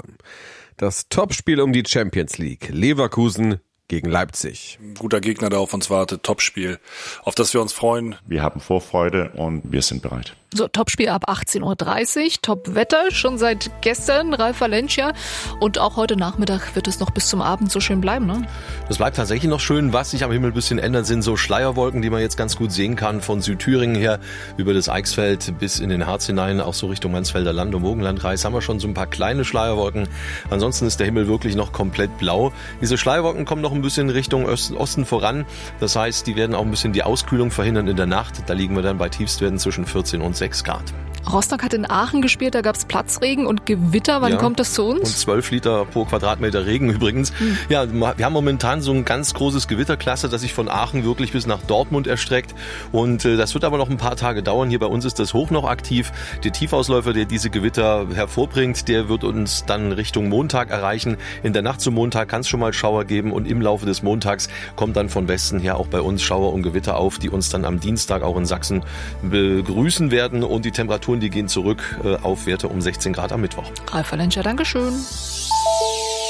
Das Topspiel um die Champions League. Leverkusen gegen Leipzig. Ein guter Gegner, der auf uns wartet. Topspiel, auf das wir uns freuen. Wir haben Vorfreude und wir sind bereit. So, Topspiel ab achtzehn Uhr dreißig. Top-Wetter schon seit gestern. Ralf Valencia. Und auch heute Nachmittag wird es noch bis zum Abend so schön bleiben, ne? Das bleibt tatsächlich noch schön. Was sich am Himmel ein bisschen ändert, sind so Schleierwolken, die man jetzt ganz gut sehen kann. Von Südthüringen her über das Eichsfeld bis in den Harz hinein, auch so Richtung Mansfelder Land und Burgenlandkreis, haben wir schon so ein paar kleine Schleierwolken. Ansonsten ist der Himmel wirklich noch komplett blau. Diese Schleierwolken kommen noch ein bisschen Richtung Osten voran. Das heißt, die werden auch ein bisschen die Auskühlung verhindern in der Nacht. Da liegen wir dann bei Tiefstwerten zwischen vierzehn und sechs Grad. Rostock hat in Aachen gespielt, da gab es Platzregen und Gewitter. Wann ja, kommt das zu uns? Und zwölf Liter pro Quadratmeter Regen übrigens. Hm. Ja, wir haben momentan so ein ganz großes Gewitterklasse, das sich von Aachen wirklich bis nach Dortmund erstreckt. Und äh, das wird aber noch ein paar Tage dauern. Hier bei uns ist das Hoch noch aktiv. Der Tiefausläufer, der diese Gewitter hervorbringt, der wird uns dann Richtung Montag erreichen. In der Nacht zum Montag kann es schon mal Schauer geben und im Laufe des Montags kommt dann von Westen her auch bei uns Schauer und Gewitter auf, die uns dann am Dienstag auch in Sachsen begrüßen werden. Und die Temperaturen, die gehen zurück äh, auf Werte um sechzehn Grad am Mittwoch. Ralf Valencia, Dankeschön.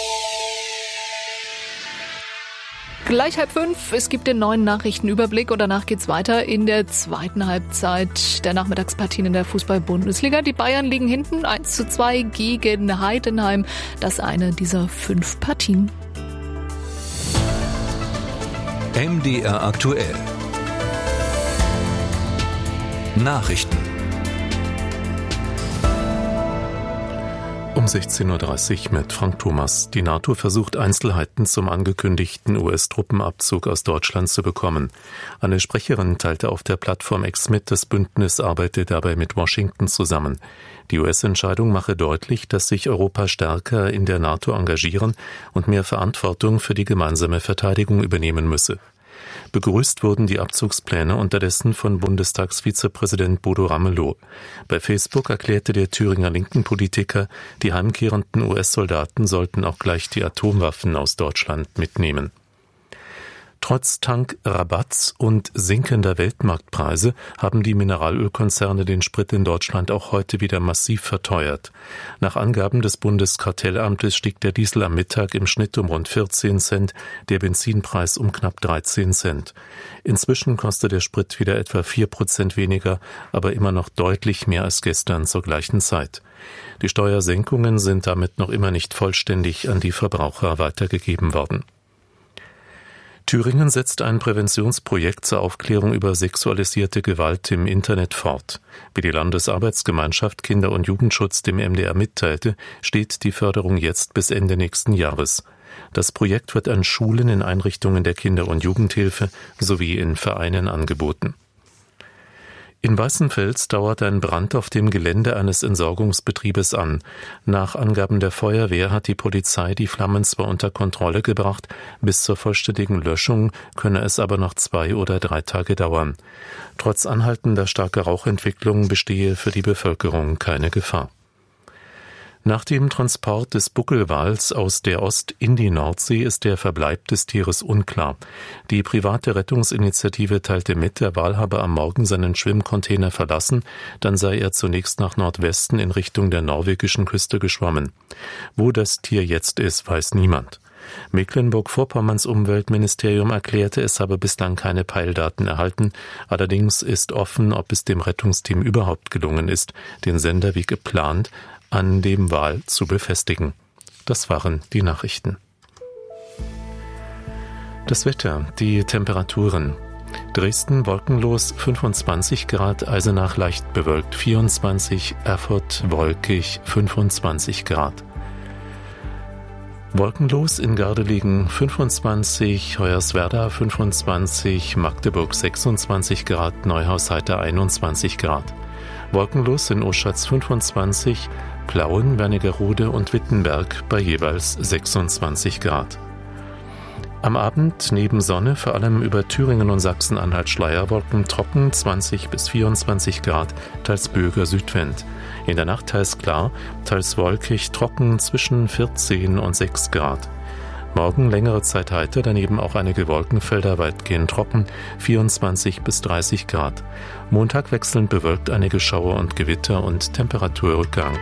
Gleich halb fünf, es gibt den neuen Nachrichtenüberblick und danach geht's weiter in der zweiten Halbzeit der Nachmittagspartien in der Fußball-Bundesliga. Die Bayern liegen hinten eins zu zwei gegen Heidenheim. Das ist eine dieser fünf Partien. M D R aktuell. Nachrichten. Um sechzehn Uhr dreißig mit Frank Thomas. Die NATO versucht Einzelheiten zum angekündigten U S-Truppenabzug aus Deutschland zu bekommen. Eine Sprecherin teilte auf der Plattform X mit, das Bündnis arbeite dabei mit Washington zusammen. Die U S-Entscheidung mache deutlich, dass sich Europa stärker in der NATO engagieren und mehr Verantwortung für die gemeinsame Verteidigung übernehmen müsse. Begrüßt wurden die Abzugspläne unterdessen von Bundestagsvizepräsident Bodo Ramelow. Bei Facebook erklärte der Thüringer linken Politiker, die heimkehrenden U S-Soldaten sollten auch gleich die Atomwaffen aus Deutschland mitnehmen. Trotz Tankrabatts und sinkender Weltmarktpreise haben die Mineralölkonzerne den Sprit in Deutschland auch heute wieder massiv verteuert. Nach Angaben des Bundeskartellamtes stieg der Diesel am Mittag im Schnitt um rund vierzehn Cent, der Benzinpreis um knapp dreizehn Cent. Inzwischen kostet der Sprit wieder etwa vier Prozent weniger, aber immer noch deutlich mehr als gestern zur gleichen Zeit. Die Steuersenkungen sind damit noch immer nicht vollständig an die Verbraucher weitergegeben worden. Thüringen setzt ein Präventionsprojekt zur Aufklärung über sexualisierte Gewalt im Internet fort. Wie die Landesarbeitsgemeinschaft Kinder- und Jugendschutz dem M D R mitteilte, steht die Förderung jetzt bis Ende nächsten Jahres. Das Projekt wird an Schulen, in Einrichtungen der Kinder- und Jugendhilfe sowie in Vereinen angeboten. In Weißenfels dauert ein Brand auf dem Gelände eines Entsorgungsbetriebes an. Nach Angaben der Feuerwehr hat die Polizei die Flammen zwar unter Kontrolle gebracht, bis zur vollständigen Löschung könne es aber noch zwei oder drei Tage dauern. Trotz anhaltender starker Rauchentwicklung bestehe für die Bevölkerung keine Gefahr. Nach dem Transport des Buckelwals aus der Ost in die Nordsee ist der Verbleib des Tieres unklar. Die private Rettungsinitiative teilte mit, der Wal habe am Morgen seinen Schwimmcontainer verlassen, dann sei er zunächst nach Nordwesten in Richtung der norwegischen Küste geschwommen. Wo das Tier jetzt ist, weiß niemand. Mecklenburg-Vorpommerns Umweltministerium erklärte, es habe bislang keine Peildaten erhalten. Allerdings ist offen, ob es dem Rettungsteam überhaupt gelungen ist, den Sender wie geplant an dem Wal zu befestigen. Das waren die Nachrichten. Das Wetter, die Temperaturen. Dresden wolkenlos fünfundzwanzig Grad, Eisenach leicht bewölkt vierundzwanzig, Erfurt wolkig fünfundzwanzig Grad. Wolkenlos in Gardelegen fünfundzwanzig, Hoyerswerda fünfundzwanzig, Magdeburg sechsundzwanzig Grad, Neuhaus-Heiter einundzwanzig Grad. Wolkenlos in Oschatz fünfundzwanzig, Plauen, Wernigerode und Wittenberg bei jeweils sechsundzwanzig Grad. Am Abend neben Sonne vor allem über Thüringen und Sachsen-Anhalt Schleierwolken trocken zwanzig bis vierundzwanzig Grad, teils böiger Südwind. In der Nacht teils klar, teils wolkig, trocken zwischen vierzehn und sechs Grad. Morgen längere Zeit heiter, daneben auch einige Wolkenfelder, weitgehend trocken, vierundzwanzig bis dreißig Grad. Montag wechselnd bewölkt, einige Schauer und Gewitter und Temperaturrückgang.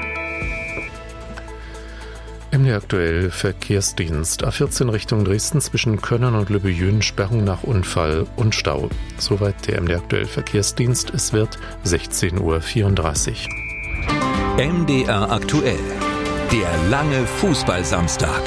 M D R aktuell Verkehrsdienst. A vierzehn Richtung Dresden zwischen Könnern und Lübbejün, Sperrung nach Unfall und Stau. Soweit der M D R aktuell Verkehrsdienst. Es wird sechzehn Uhr vierunddreißig. M D R aktuell. Der lange Fußballsamstag.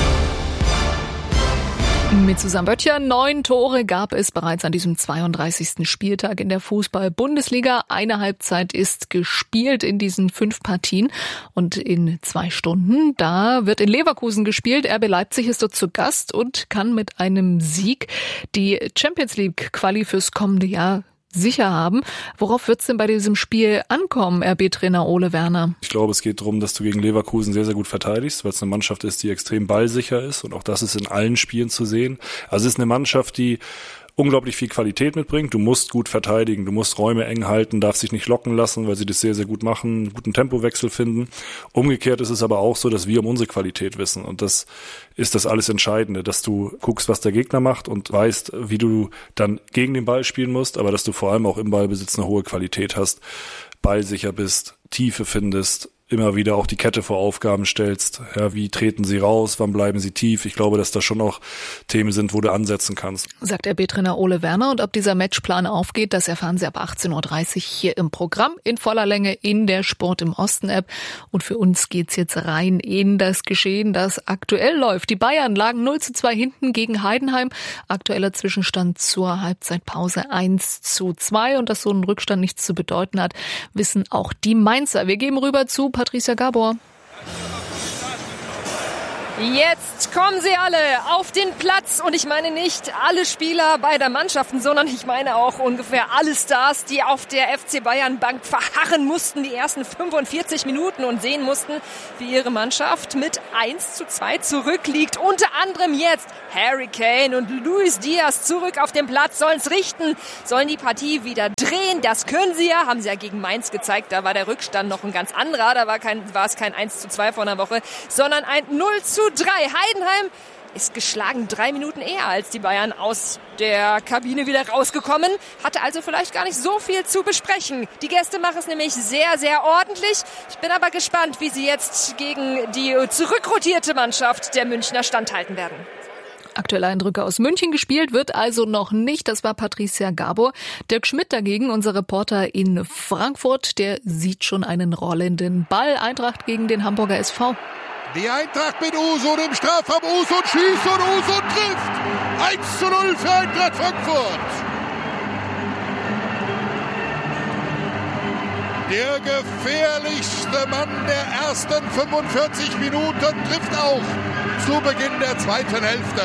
Mit Susanne Böttcher, neun Tore gab es bereits an diesem zweiunddreißigsten Spieltag in der Fußball-Bundesliga. Eine Halbzeit ist gespielt in diesen fünf Partien und in zwei Stunden, da wird in Leverkusen gespielt. R B Leipzig ist dort zu Gast und kann mit einem Sieg die Champions League-Quali fürs kommende Jahr sicher haben. Worauf wird es denn bei diesem Spiel ankommen, R B-Trainer Ole Werner? Ich glaube, es geht darum, dass du gegen Leverkusen sehr, sehr gut verteidigst, weil es eine Mannschaft ist, die extrem ballsicher ist und auch das ist in allen Spielen zu sehen. Also es ist eine Mannschaft, die unglaublich viel Qualität mitbringt. Du musst gut verteidigen, du musst Räume eng halten, darfst dich nicht locken lassen, weil sie das sehr, sehr gut machen, einen guten Tempowechsel finden. Umgekehrt ist es aber auch so, dass wir um unsere Qualität wissen und das ist das alles Entscheidende, dass du guckst, was der Gegner macht und weißt, wie du dann gegen den Ball spielen musst, aber dass du vor allem auch im Ballbesitz eine hohe Qualität hast, ballsicher bist, Tiefe findest, immer wieder auch die Kette vor Aufgaben stellst. Ja, wie treten sie raus? Wann bleiben sie tief? Ich glaube, dass das schon auch Themen sind, wo du ansetzen kannst. Sagt R B-Trainer Ole Werner. Und ob dieser Matchplan aufgeht, das erfahren Sie ab achtzehn Uhr dreißig hier im Programm in voller Länge in der Sport im Osten-App. Und für uns geht's jetzt rein in das Geschehen, das aktuell läuft. Die Bayern lagen null zu zwei hinten gegen Heidenheim. Aktueller Zwischenstand zur Halbzeitpause eins zu zwei. Und dass so ein Rückstand nichts zu bedeuten hat, wissen auch die Mainzer. Wir geben rüber zu Patricia Gabor. Jetzt kommen sie alle auf den Platz und ich meine nicht alle Spieler beider Mannschaften, sondern ich meine auch ungefähr alle Stars, die auf der F C Bayern Bank verharren mussten die ersten fünfundvierzig Minuten und sehen mussten, wie ihre Mannschaft mit eins zu zwei zurückliegt. Unter anderem jetzt Harry Kane und Luis Diaz zurück auf dem Platz, sollen es richten, sollen die Partie wieder drehen. Das können sie ja, haben sie ja gegen Mainz gezeigt, da war der Rückstand noch ein ganz anderer, da war, kein, war es kein eins zu zwei vor einer Woche, sondern ein null zu drei. Heidenheim ist geschlagen drei Minuten eher als die Bayern aus der Kabine wieder rausgekommen, hatte also vielleicht gar nicht so viel zu besprechen. Die Gäste machen es nämlich sehr, sehr ordentlich. Ich bin aber gespannt, wie sie jetzt gegen die zurückrotierte Mannschaft der Münchner standhalten werden. Aktuelle Eindrücke aus München gespielt wird also noch nicht. Das war Patricia Gabor. Dirk Schmidt dagegen, unser Reporter in Frankfurt, der sieht schon einen rollenden Ball. Eintracht gegen den Hamburger S V. Die Eintracht mit Usun im Strafraum. Usun schießt und Usun trifft. eins zu null für Eintracht Frankfurt. Der gefährlichste Mann der ersten fünfundvierzig Minuten trifft auch zu Beginn der zweiten Hälfte.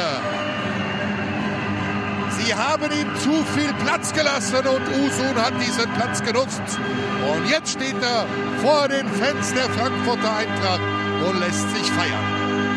Sie haben ihm zu viel Platz gelassen und Usun hat diesen Platz genutzt. Und jetzt steht er vor den Fans der Frankfurter Eintracht und lässt sich feiern.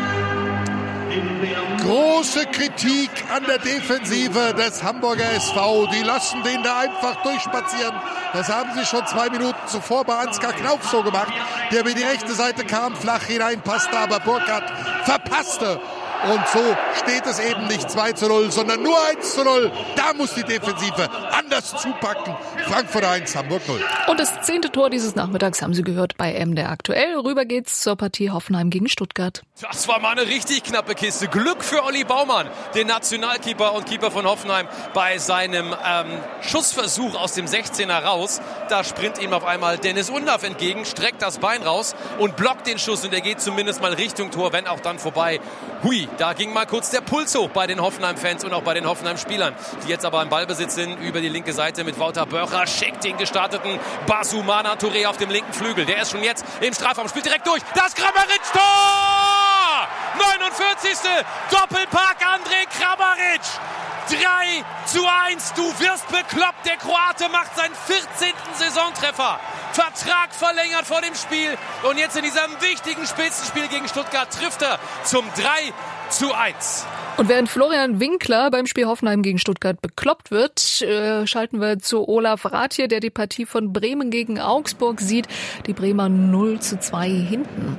Große Kritik an der Defensive des Hamburger S V. Die lassen den da einfach durchspazieren. Das haben sie schon zwei Minuten zuvor bei Ansgar Knauf so gemacht, der über die rechte Seite kam, flach hineinpasste, aber Burkhardt verpasste. Und so steht es eben nicht zwei zu null, sondern nur eins zu null. Da muss die Defensive anders zupacken. Frankfurt eins, Hamburg null. Und das zehnte Tor dieses Nachmittags haben Sie gehört bei M D R Aktuell. Rüber geht's zur Partie Hoffenheim gegen Stuttgart. Das war mal eine richtig knappe Kiste. Glück für Olli Baumann, den Nationalkeeper und Keeper von Hoffenheim, bei seinem ähm, Schussversuch aus dem sechzehner raus. Da sprint ihm auf einmal Dennis Undaff entgegen, streckt das Bein raus und blockt den Schuss. Und er geht zumindest mal Richtung Tor, wenn auch dann vorbei. Hui, da ging mal kurz der Puls hoch bei den Hoffenheim-Fans und auch bei den Hoffenheim-Spielern, die jetzt aber im Ballbesitz sind über die linke Seite mit Wouter Börcher. Schickt den gestarteten Basumana Touré auf dem linken Flügel. Der ist schon jetzt im Strafraum, spielt direkt durch. Das Kramaric-Tor! neunundvierzigste Doppelpack Andrej Kramaric. drei zu eins. Du wirst bekloppt. Der Kroate macht seinen vierzehnten Saisontreffer. Vertrag verlängert vor dem Spiel. Und jetzt in diesem wichtigen Spitzenspiel gegen Stuttgart trifft er zum drei zu eins. Und während Florian Winkler beim Spiel Hoffenheim gegen Stuttgart bekloppt wird, äh, schalten wir zu Olaf Rathje, der die Partie von Bremen gegen Augsburg sieht. Die Bremer null zu zwei hinten.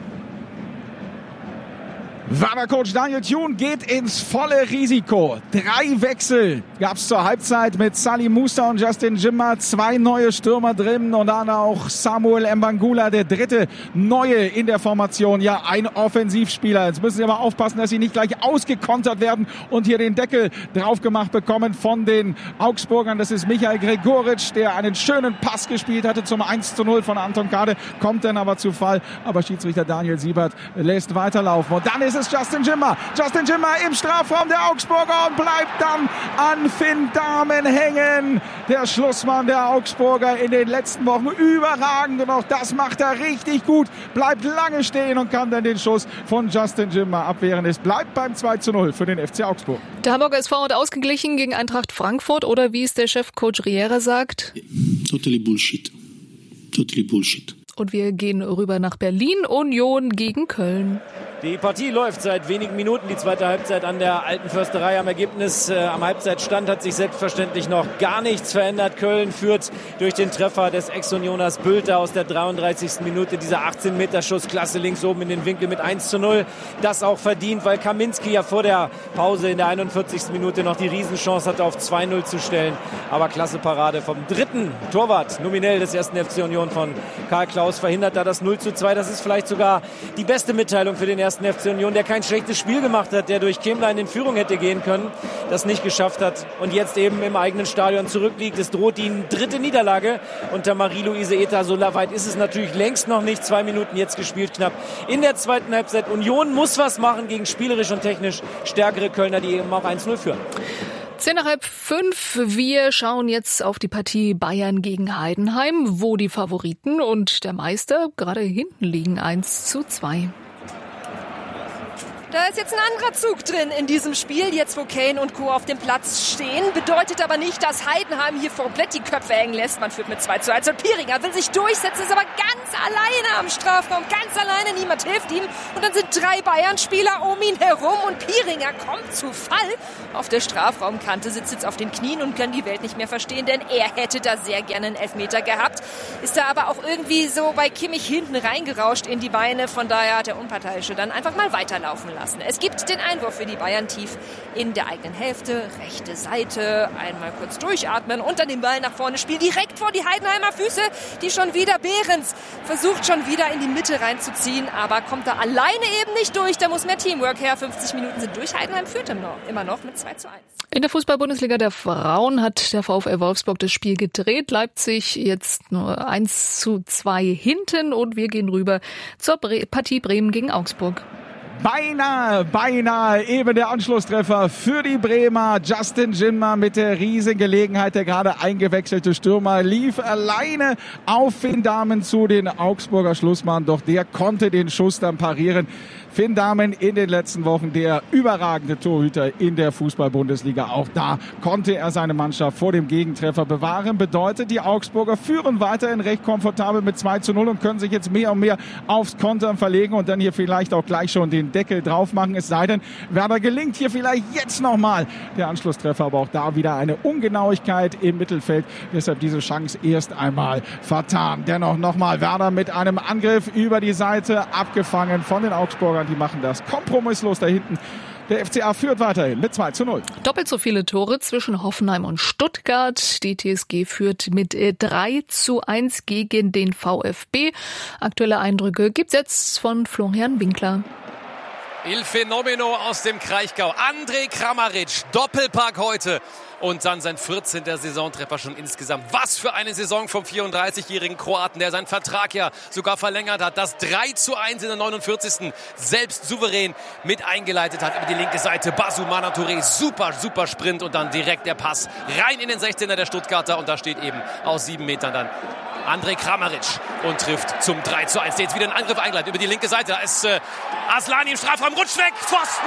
Werder-Coach Daniel Thun geht ins volle Risiko. Drei Wechsel gab es zur Halbzeit mit Salim Musa und Justin Jimmer. Zwei neue Stürmer drin und dann auch Samuel Mbangula, der dritte neue in der Formation. Ja, ein Offensivspieler. Jetzt müssen sie aber aufpassen, dass sie nicht gleich ausgekontert werden und hier den Deckel drauf gemacht bekommen von den Augsburgern. Das ist Michael Gregoritsch, der einen schönen Pass gespielt hatte zum eins zu null von Anton Kade. Kommt dann aber zu Fall. Aber Schiedsrichter Daniel Siebert lässt weiterlaufen. Und dann ist es Justin Jimmer. Justin Jimmer im Strafraum der Augsburger und bleibt dann an Finn Dahmen hängen. Der Schlussmann der Augsburger in den letzten Wochen überragend und auch das macht er richtig gut. Bleibt lange stehen und kann dann den Schuss von Justin Jimmer abwehren. Es bleibt beim zwei zu null für den F C Augsburg. Der Hamburger S V hat ausgeglichen gegen Eintracht Frankfurt oder wie es der Chefcoach Riera sagt. Totally Bullshit. Totally Bullshit. Und wir gehen rüber nach Berlin. Union gegen Köln. Die Partie läuft seit wenigen Minuten, die zweite Halbzeit an der Alten Försterei. Am Ergebnis, äh, am Halbzeitstand hat sich selbstverständlich noch gar nichts verändert. Köln führt durch den Treffer des Ex-Unioners Bülter aus der dreiunddreißigsten Minute. Dieser achtzehn-Meter-Schuss, klasse links oben in den Winkel mit eins zu null. Das auch verdient, weil Kaminski ja vor der Pause in der einundvierzigsten Minute noch die Riesenchance hatte, auf zwei null zu stellen. Aber klasse Parade vom dritten Torwart, nominell des ersten F C Union von Karl Klaus, verhindert da das null zu zwei. Das ist vielleicht sogar die beste Mitteilung für den ersten F C Union, der kein schlechtes Spiel gemacht hat, der durch Kemlein in Führung hätte gehen können, das nicht geschafft hat und jetzt eben im eigenen Stadion zurückliegt. Es droht die dritte Niederlage unter Marie-Louise Eta. So weit ist es natürlich längst noch nicht. Zwei Minuten jetzt gespielt, knapp in der zweiten Halbzeit. Union muss was machen gegen spielerisch und technisch stärkere Kölner, die eben auch eins null führen. Zehn nach halb fünf. Wir schauen jetzt auf die Partie Bayern gegen Heidenheim, wo die Favoriten und der Meister gerade hinten liegen, eins zu zwei. Da ist jetzt ein anderer Zug drin in diesem Spiel, jetzt wo Kane und Co. auf dem Platz stehen. Bedeutet aber nicht, dass Heidenheim hier komplett die Köpfe hängen lässt. Man führt mit zwei zu eins und Pieringer will sich durchsetzen, ist aber ganz alleine am Strafraum, ganz alleine, niemand hilft ihm. Und dann sind drei Bayern-Spieler um ihn herum und Pieringer kommt zu Fall. Auf der Strafraumkante sitzt jetzt auf den Knien und kann die Welt nicht mehr verstehen, denn er hätte da sehr gerne einen Elfmeter gehabt. Ist da aber auch irgendwie so bei Kimmich hinten reingerauscht in die Beine. Von daher hat der Unparteiische dann einfach mal weiterlaufen lassen. Es gibt den Einwurf für die Bayern tief in der eigenen Hälfte, rechte Seite, einmal kurz durchatmen und dann den Ball nach vorne spielen, direkt vor die Heidenheimer Füße, die schon wieder Behrens versucht schon wieder in die Mitte reinzuziehen, aber kommt da alleine eben nicht durch, da muss mehr Teamwork her. fünfzig Minuten sind durch, Heidenheim führt immer noch mit zwei zu eins. In der Fußball-Bundesliga der Frauen hat der VfL Wolfsburg das Spiel gedreht. Leipzig jetzt nur eins zu zwei hinten und wir gehen rüber zur Bre- Partie Bremen gegen Augsburg. Beinahe, beinahe eben der Anschlusstreffer für die Bremer. Justin Jinma mit der riesigen Gelegenheit. Der gerade eingewechselte Stürmer lief alleine auf Finn Dahmen zu den Augsburger Schlussmann. Doch der konnte den Schuss dann parieren. Finn Dahmen in den letzten Wochen der überragende Torhüter in der Fußball-Bundesliga. Auch da konnte er seine Mannschaft vor dem Gegentreffer bewahren. Bedeutet, die Augsburger führen weiterhin recht komfortabel mit zwei zu null und können sich jetzt mehr und mehr aufs Kontern verlegen und dann hier vielleicht auch gleich schon den Deckel drauf machen. Es sei denn, Werder gelingt hier vielleicht jetzt nochmal der Anschlusstreffer. Aber auch da wieder eine Ungenauigkeit im Mittelfeld. Deshalb diese Chance erst einmal vertan. Dennoch nochmal Werder mit einem Angriff über die Seite, abgefangen von den Augsburgern. Die machen das kompromisslos da hinten. Der F C A führt weiterhin mit zwei zu null. Doppelt so viele Tore zwischen Hoffenheim und Stuttgart. Die T S G führt mit drei zu eins gegen den VfB. Aktuelle Eindrücke gibt's jetzt von Florian Winkler. Il Fenomeno aus dem Kraichgau. Andrej Kramaric, Doppelpack heute. Und dann sein vierzehnter Saisontreffer schon insgesamt. Was für eine Saison vom vierunddreißigjährigen Kroaten, der seinen Vertrag ja sogar verlängert hat. Das drei zu eins in der neunundvierzigsten selbst souverän mit eingeleitet hat über die linke Seite. Basu Mana Touré, super, super Sprint und dann direkt der Pass rein in den sechzehner der Stuttgarter. Und da steht eben aus sieben Metern dann Andrej Kramaric und trifft zum drei zu eins. Der jetzt wieder einen Angriff einleitet über die linke Seite. Da ist äh, Aslani im Strafraum, rutscht weg, Pfosten!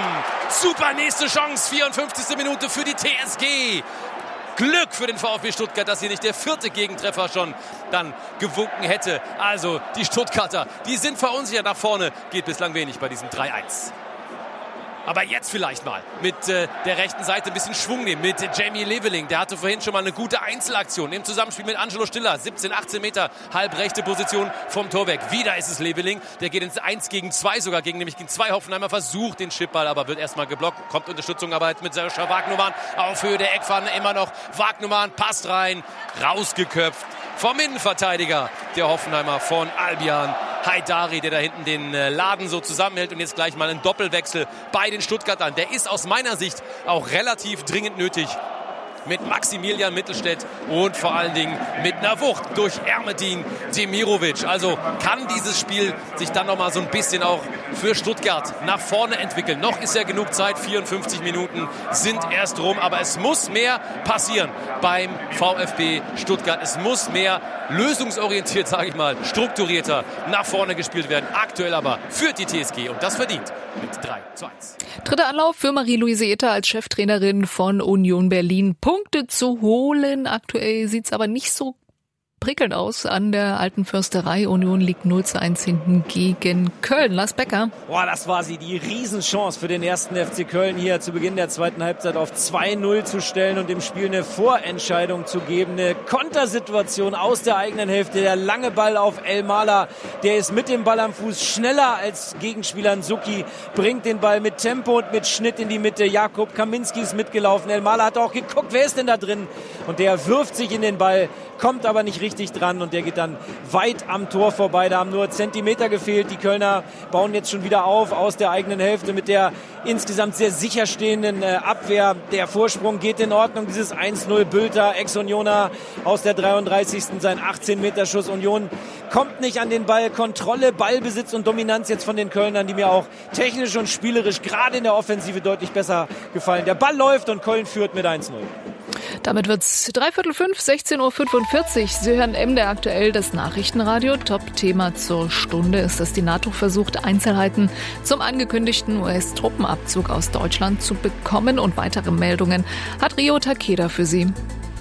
Super nächste Chance, vierundfünfzigste Minute für die T S G. Glück für den VfB Stuttgart, dass hier nicht der vierte Gegentreffer schon dann gewunken hätte. Also die Stuttgarter, die sind verunsichert nach vorne. Geht bislang wenig bei diesem drei eins. Aber jetzt vielleicht mal mit äh, der rechten Seite ein bisschen Schwung nehmen mit äh, Jamie Leveling. Der hatte vorhin schon mal eine gute Einzelaktion im Zusammenspiel mit Angelo Stiller. siebzehn, achtzehn Meter, halbrechte Position vom Tor weg. Wieder ist es Leveling. Der geht ins eins gegen zwei sogar, gegen nämlich gegen zwei Hoffenheimer. Versucht den Chipball, aber wird erstmal geblockt. Kommt Unterstützung aber jetzt mit Sascha Wagnumann. Auf Höhe der Eckpfanne immer noch. Wagnumann passt rein. Rausgeköpft vom Innenverteidiger der Hoffenheimer von Albion Haidari, der da hinten den Laden so zusammenhält und jetzt gleich mal einen Doppelwechsel bei den Stuttgartern. Der ist aus meiner Sicht auch relativ dringend nötig. Mit Maximilian Mittelstädt und vor allen Dingen mit einer Wucht durch Ermedin Demirovic. Also kann dieses Spiel sich dann nochmal so ein bisschen auch für Stuttgart nach vorne entwickeln. Noch ist ja genug Zeit, vierundfünfzig Minuten sind erst rum, aber es muss mehr passieren beim VfB Stuttgart. Es muss mehr lösungsorientiert, sage ich mal, strukturierter nach vorne gespielt werden. Aktuell aber führt die T S G und das verdient mit drei zu eins. Dritter Anlauf für Marie-Louise Eta als Cheftrainerin von Union Berlin. Punkte zu holen. Aktuell sieht's aber nicht so prickelnd aus an der Alten Försterei. Union liegt null zu eins hinten gegen Köln. Lars Becker. Boah, das war sie, die Riesenchance für den ersten F C Köln hier zu Beginn der zweiten Halbzeit auf zwei null zu stellen und dem Spiel eine Vorentscheidung zu geben. Eine Kontersituation aus der eigenen Hälfte. Der lange Ball auf Elmalah. Der ist mit dem Ball am Fuß schneller als Gegenspieler Nsuki. Bringt den Ball mit Tempo und mit Schnitt in die Mitte. Jakub Kaminski ist mitgelaufen. Elmalah hat auch geguckt, wer ist denn da drin? Und der wirft sich in den Ball, kommt aber nicht richtig dran und der geht dann weit am Tor vorbei. Da haben nur Zentimeter gefehlt. Die Kölner bauen jetzt schon wieder auf aus der eigenen Hälfte mit der insgesamt sehr sicher stehenden äh, Abwehr. Der Vorsprung geht in Ordnung. Dieses eins null Bülter, Ex-Unioner aus der dreiunddreißigsten Sein achtzehn Meter Schuss. Union kommt nicht an den Ball. Kontrolle, Ballbesitz und Dominanz jetzt von den Kölnern, die mir auch technisch und spielerisch gerade in der Offensive deutlich besser gefallen. Der Ball läuft und Köln führt mit eins null. Damit wird's dreiviertel fünf, sechzehn Uhr fünfundvierzig. Sie hören M D R aktuell, das Nachrichtenradio. Top-Thema zur Stunde ist, dass die NATO versucht, Einzelheiten zum angekündigten U S-Truppenabzug aus Deutschland zu bekommen. Und weitere Meldungen hat Rio Takeda für Sie.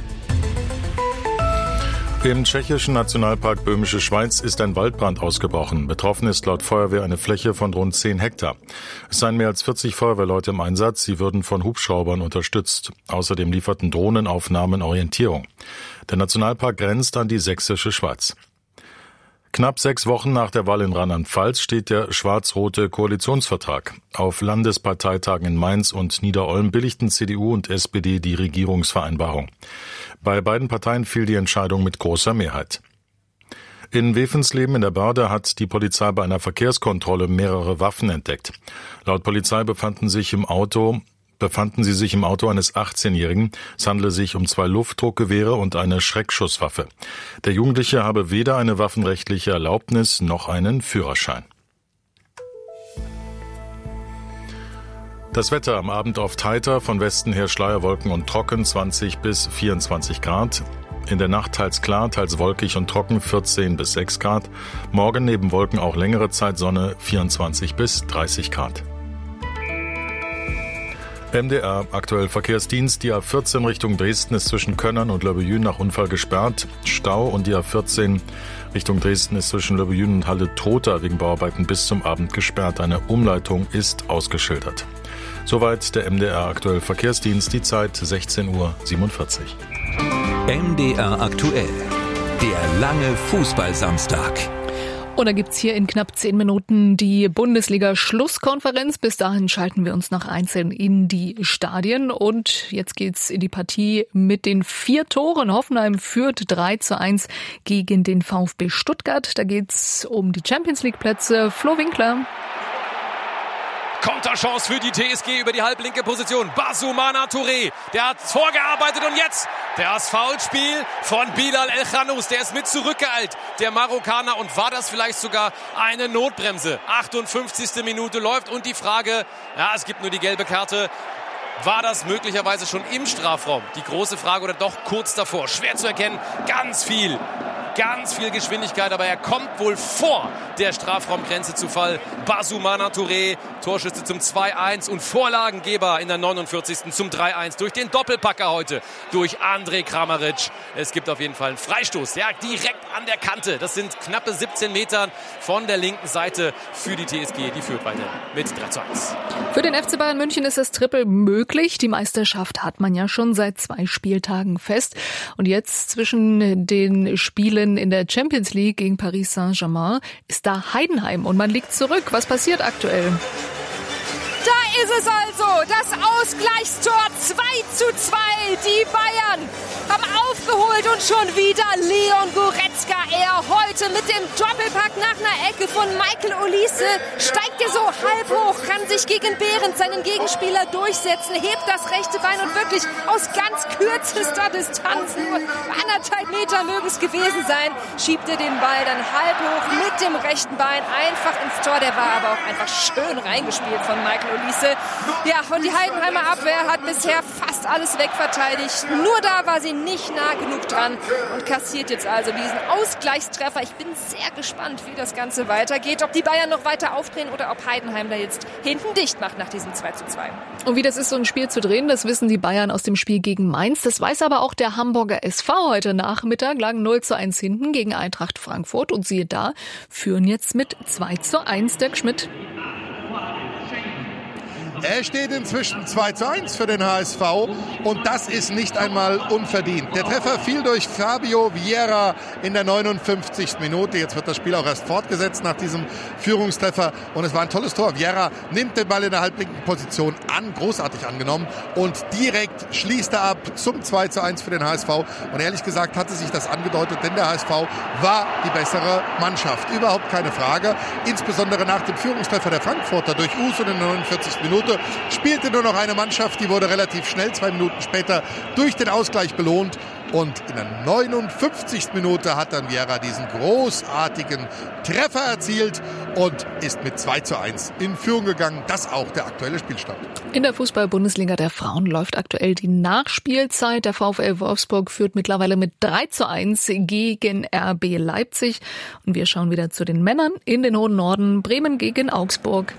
Im tschechischen Nationalpark Böhmische Schweiz ist ein Waldbrand ausgebrochen. Betroffen ist laut Feuerwehr eine Fläche von rund zehn Hektar. Es seien mehr als vierzig Feuerwehrleute im Einsatz. Sie würden von Hubschraubern unterstützt. Außerdem lieferten Drohnenaufnahmen Orientierung. Der Nationalpark grenzt an die sächsische Schweiz. Knapp sechs Wochen nach der Wahl in Rheinland-Pfalz steht der schwarz-rote Koalitionsvertrag. Auf Landesparteitagen in Mainz und Niederolm billigten C D U und S P D die Regierungsvereinbarung. Bei beiden Parteien fiel die Entscheidung mit großer Mehrheit. In Wevensleben in der Börde hat die Polizei bei einer Verkehrskontrolle mehrere Waffen entdeckt. Laut Polizei befanden sich im Auto befanden sie sich im Auto eines achtzehnjährigen. Es handele sich um zwei Luftdruckgewehre und eine Schreckschusswaffe. Der Jugendliche habe weder eine waffenrechtliche Erlaubnis noch einen Führerschein. Das Wetter am Abend oft heiter, von Westen her Schleierwolken und trocken, zwanzig bis vierundzwanzig Grad. In der Nacht teils klar, teils wolkig und trocken, vierzehn bis sechs Grad. Morgen neben Wolken auch längere Zeit Sonne, vierundzwanzig bis dreißig Grad. M D R, aktuell Verkehrsdienst. Die A vierzehn Richtung Dresden ist zwischen Könnern und Löbejün nach Unfall gesperrt. Stau und die A vierzehn Richtung Dresden ist zwischen Löbejün und Halle-Trotha wegen Bauarbeiten bis zum Abend gesperrt. Eine Umleitung ist ausgeschildert. Soweit der M D R aktuell Verkehrsdienst. Die Zeit sechzehn Uhr siebenundvierzig. M D R aktuell. Der lange Fußballsamstag. Und da gibt's hier in knapp zehn Minuten die Bundesliga-Schlusskonferenz. Bis dahin schalten wir uns noch einzeln in die Stadien. Und jetzt geht's in die Partie mit den vier Toren. Hoffenheim führt drei zu eins gegen den VfB Stuttgart. Da geht's um die Champions-League-Plätze. Flo Winkler. Konterchance für die T S G über die halblinke Position. Basumana Touré, der hat vorgearbeitet und jetzt das Foulspiel von Bilal El-Khanous. Der ist mit zurückgeeilt, der Marokkaner. Und war das vielleicht sogar eine Notbremse? achtundfünfzigste Minute läuft und die Frage, ja, es gibt nur die gelbe Karte. War das möglicherweise schon im Strafraum? Die große Frage oder doch kurz davor? Schwer zu erkennen, ganz viel. Ganz viel Geschwindigkeit, aber er kommt wohl vor der Strafraumgrenze zu Fall. Basumana Touré, Torschütze zum zwei eins und Vorlagengeber in der neunundvierzigsten zum drei eins durch den Doppelpacker heute, durch Andrej Kramaric. Es gibt auf jeden Fall einen Freistoß, ja, direkt an der Kante. Das sind knappe siebzehn Meter von der linken Seite für die T S G. Die führt weiter mit drei zu eins. Für den F C Bayern München ist das Triple möglich. Die Meisterschaft hat man ja schon seit zwei Spieltagen fest. Und jetzt zwischen den Spielen in der Champions League gegen Paris Saint-Germain ist da Heidenheim und man liegt zurück. Was passiert aktuell? Da ist es also, das Ausgleichstor zwei zu zwei. Die Bayern haben aufgeholt und schon wieder Leon Goretzka. Er heute mit dem Doppelpack nach einer Ecke von Michael Olise steigt er so halb hoch, kann sich gegen Behrendt, seinen Gegenspieler, durchsetzen, hebt das rechte Bein und wirklich aus ganz kürzester Distanz, nur anderthalb Meter mögen es gewesen sein, schiebt er den Ball dann halb hoch mit dem rechten Bein einfach ins Tor. Der war aber auch einfach schön reingespielt von Michael Olise. Chance. Ja, und die Heidenheimer Abwehr hat bisher fast alles wegverteidigt. Nur da war sie nicht nah genug dran und kassiert jetzt also diesen Ausgleichstreffer. Ich bin sehr gespannt, wie das Ganze weitergeht. Ob die Bayern noch weiter aufdrehen oder ob Heidenheim da jetzt hinten dicht macht nach diesem zwei zu zwei. Und wie das ist, so ein Spiel zu drehen, das wissen die Bayern aus dem Spiel gegen Mainz. Das weiß aber auch der Hamburger S V. Heute Nachmittag lagen null zu eins hinten gegen Eintracht Frankfurt. Und siehe da, führen jetzt mit zwei zu eins. Dirk Schmidt. Er steht inzwischen zwei zu eins für den H S V und das ist nicht einmal unverdient. Der Treffer fiel durch Fabio Vieira in der neunundfünfzigsten Minute. Jetzt wird das Spiel auch erst fortgesetzt nach diesem Führungstreffer und es war ein tolles Tor. Vieira nimmt den Ball in der halblinken Position an, großartig angenommen und direkt schließt er ab zum zwei zu eins für den H S V. Und ehrlich gesagt hatte sich das angedeutet, denn der H S V war die bessere Mannschaft. Überhaupt keine Frage. Insbesondere nach dem Führungstreffer der Frankfurter durch Us in der neunundvierzigsten Minute spielte nur noch eine Mannschaft, die wurde relativ schnell, zwei Minuten später, durch den Ausgleich belohnt. Und in der neunundfünfzigsten Minute hat dann Vieira diesen großartigen Treffer erzielt und ist mit zwei zu eins in Führung gegangen. Das auch der aktuelle Spielstand. In der Fußball-Bundesliga der Frauen läuft aktuell die Nachspielzeit. Der VfL Wolfsburg führt mittlerweile mit drei zu eins gegen R B Leipzig. Und wir schauen wieder zu den Männern in den hohen Norden. Bremen gegen Augsburg.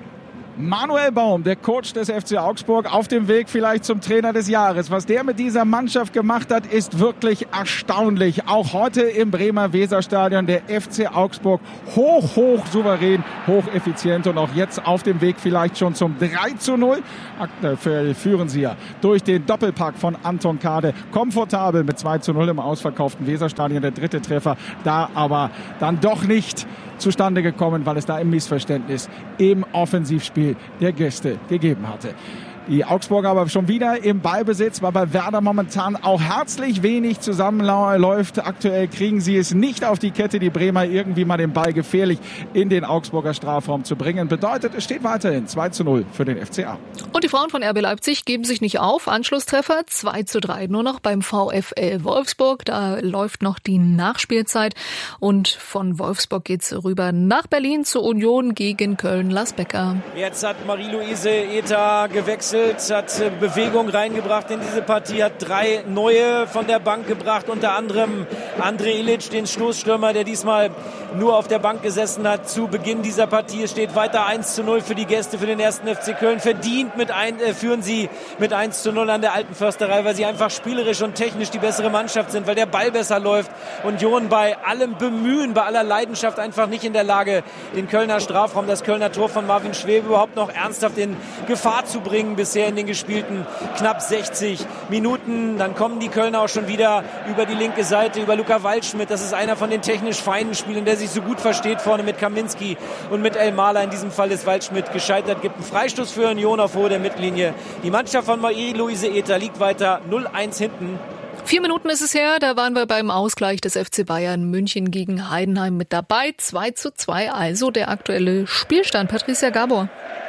Manuel Baum, der Coach des F C Augsburg, auf dem Weg vielleicht zum Trainer des Jahres. Was der mit dieser Mannschaft gemacht hat, ist wirklich erstaunlich. Auch heute im Bremer Weserstadion der F C Augsburg hoch, hoch souverän, hoch effizient und auch jetzt auf dem Weg vielleicht schon zum drei zu null. Aktuell führen sie ja durch den Doppelpack von Anton Kade komfortabel mit zwei zu null im ausverkauften Weserstadion. Der dritte Treffer da aber dann doch nicht zustande gekommen, weil es da ein Missverständnis im Offensivspiel der Gäste gegeben hatte. Die Augsburger aber schon wieder im Ballbesitz, weil bei Werder momentan auch herzlich wenig zusammenläuft. Aktuell kriegen sie es nicht auf die Kette, die Bremer irgendwie mal den Ball gefährlich in den Augsburger Strafraum zu bringen. Bedeutet, es steht weiterhin zwei zu null für den F C A. Und die Frauen von R B Leipzig geben sich nicht auf. Anschlusstreffer zwei zu drei nur noch beim VfL Wolfsburg. Da läuft noch die Nachspielzeit. Und von Wolfsburg geht's rüber nach Berlin zur Union gegen Köln-Lasbecker. Jetzt hat Marie-Louise Eta gewechselt, hat Bewegung reingebracht in diese Partie, hat drei neue von der Bank gebracht, unter anderem André Ilic, den Stoßstürmer, der diesmal nur auf der Bank gesessen hat zu Beginn dieser Partie. Es steht weiter eins zu null für die Gäste, für den ersten F C Köln. Verdient mit ein, äh, führen sie mit eins zu null an der Alten Försterei, weil sie einfach spielerisch und technisch die bessere Mannschaft sind, weil der Ball besser läuft. Union bei allem Bemühen, bei aller Leidenschaft einfach nicht in der Lage, den Kölner Strafraum, das Kölner Tor von Marvin Schwebe überhaupt noch ernsthaft in Gefahr zu bringen, bisher in den gespielten knapp sechzig Minuten. Dann kommen die Kölner auch schon wieder über die linke Seite, über Luca Waldschmidt. Das ist einer von den technisch feinen Spielern, der sich so gut versteht vorne mit Kaminski und mit El Mahler. In diesem Fall ist Waldschmidt gescheitert, gibt einen Freistoß für Union auf Hohe der Mittellinie. Die Mannschaft von Marie-Louise Eta liegt weiter null eins hinten. Vier Minuten ist es her, da waren wir beim Ausgleich des F C Bayern München gegen Heidenheim mit dabei. zwei zu zwei, also der aktuelle Spielstand. Patricia Gabor.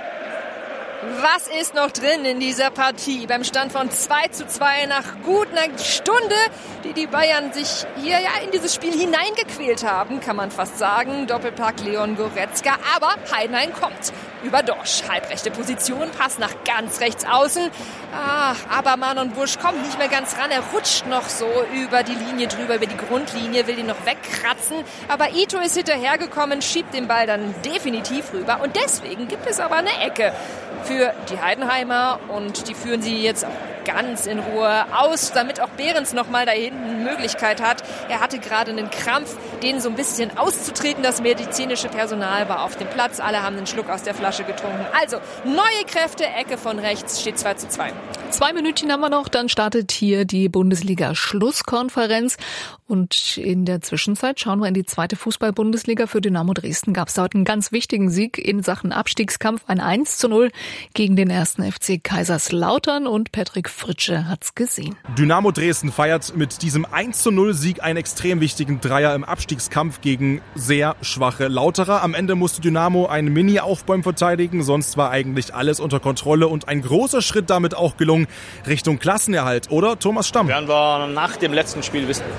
Was ist noch drin in dieser Partie? Beim Stand von zwei zu zwei nach gut einer Stunde, die die Bayern sich hier ja in dieses Spiel hineingequält haben, kann man fast sagen. Doppelpack Leon Goretzka, aber Heidenheim kommt über Dorsch. Halbrechte Position, Pass nach ganz rechts außen. Ah, aber Manon Busch kommt nicht mehr ganz ran. Er rutscht noch so über die Linie drüber, über die Grundlinie, will ihn noch wegkratzen. Aber Ito ist hinterhergekommen, schiebt den Ball dann definitiv rüber. Und deswegen gibt es aber eine Ecke für die Heidenheimer und die führen sie jetzt ganz in Ruhe aus, damit auch Behrens noch mal da hinten Möglichkeit hat. Er hatte gerade einen Krampf, den so ein bisschen auszutreten. Das medizinische Personal war auf dem Platz. Alle haben einen Schluck aus der Flasche getrunken. Also neue Kräfte, Ecke von rechts, steht zwei zu zwei. Zwei Minütchen haben wir noch, dann startet hier die Bundesliga-Schlusskonferenz. Und in der Zwischenzeit schauen wir in die zweite Fußball-Bundesliga. Für Dynamo Dresden gab es heute einen ganz wichtigen Sieg in Sachen Abstiegskampf. Ein eins zu null gegen den ersten F C Kaiserslautern. Und Patrick Fritsche hat's gesehen. Dynamo Dresden feiert mit diesem eins zu null Sieg einen extrem wichtigen Dreier im Abstiegskampf gegen sehr schwache Lauterer. Am Ende musste Dynamo einen Mini-Aufbäum verteidigen. Sonst war eigentlich alles unter Kontrolle. Und ein großer Schritt damit auch gelungen Richtung Klassenerhalt, oder? Thomas Stamm. Werden wir nach dem letzten Spiel wissen. Ja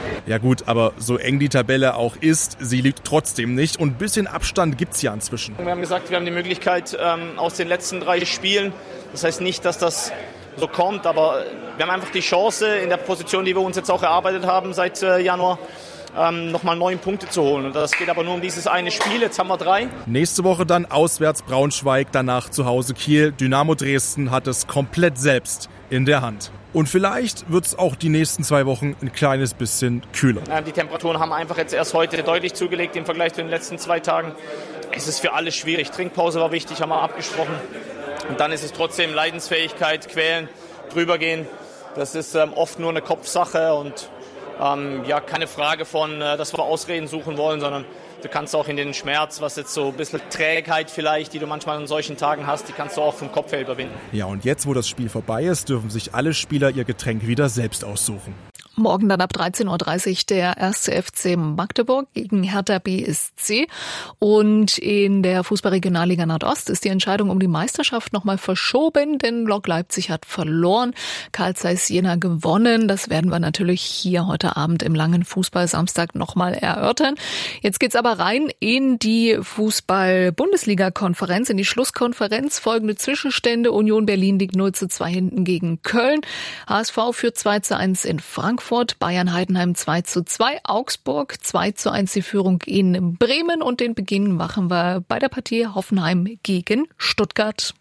gut, aber so eng die Tabelle auch ist, sie liegt trotzdem nicht und ein bisschen Abstand gibt's ja inzwischen. Wir haben gesagt, wir haben die Möglichkeit ähm, aus den letzten drei Spielen. Das heißt nicht, dass das so kommt, aber wir haben einfach die Chance in der Position, die wir uns jetzt auch erarbeitet haben seit äh, Januar, ähm, nochmal neun Punkte zu holen. Und das geht aber nur um dieses eine Spiel. Jetzt haben wir drei. Nächste Woche dann auswärts Braunschweig, danach zu Hause Kiel. Dynamo Dresden hat es komplett selbst in der Hand. Und vielleicht wird es auch die nächsten zwei Wochen ein kleines bisschen kühler. Ähm, die Temperaturen haben einfach jetzt erst heute deutlich zugelegt im Vergleich zu den letzten zwei Tagen. Es ist für alle schwierig. Trinkpause war wichtig, haben wir abgesprochen. Und dann ist es trotzdem Leidensfähigkeit, quälen, drübergehen. Das ist ähm, oft nur eine Kopfsache und ähm, ja, keine Frage von, äh, dass wir Ausreden suchen wollen, sondern du kannst auch in den Schmerz, was jetzt so ein bisschen Trägheit vielleicht, die du manchmal an solchen Tagen hast, die kannst du auch vom Kopf her überwinden. Ja, und jetzt, wo das Spiel vorbei ist, dürfen sich alle Spieler ihr Getränk wieder selbst aussuchen. Morgen dann ab dreizehn Uhr dreißig der erste F C Magdeburg gegen Hertha B S C. Und in der Fußball-Regionalliga Nordost ist die Entscheidung um die Meisterschaft nochmal verschoben, denn Lok Leipzig hat verloren, Carl Zeiss Jena gewonnen. Das werden wir natürlich hier heute Abend im langen Fußball-Samstag nochmal erörtern. Jetzt geht's aber rein in die Fußball-Bundesliga-Konferenz, in die Schlusskonferenz. Folgende Zwischenstände: Union Berlin liegt null zu zwei hinten gegen Köln. H S V führt zwei zu eins in Frankfurt. Bayern-Heidenheim zwei zu zwei, Augsburg zwei zu eins die Führung in Bremen und den Beginn machen wir bei der Partie Hoffenheim gegen Stuttgart.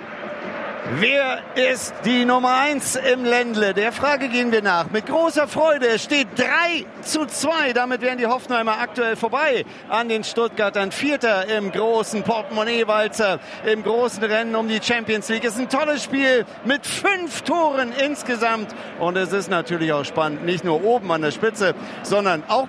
Wer ist die Nummer eins im Ländle? Der Frage gehen wir nach. Mit großer Freude. Es steht drei zu zwei. Damit wären die Hoffenheimer aktuell vorbei an den Stuttgartern. Vierter im großen Portemonnaie-Walzer, im großen Rennen um die Champions League. Es ist ein tolles Spiel mit fünf Toren insgesamt. Und es ist natürlich auch spannend, nicht nur oben an der Spitze, sondern auch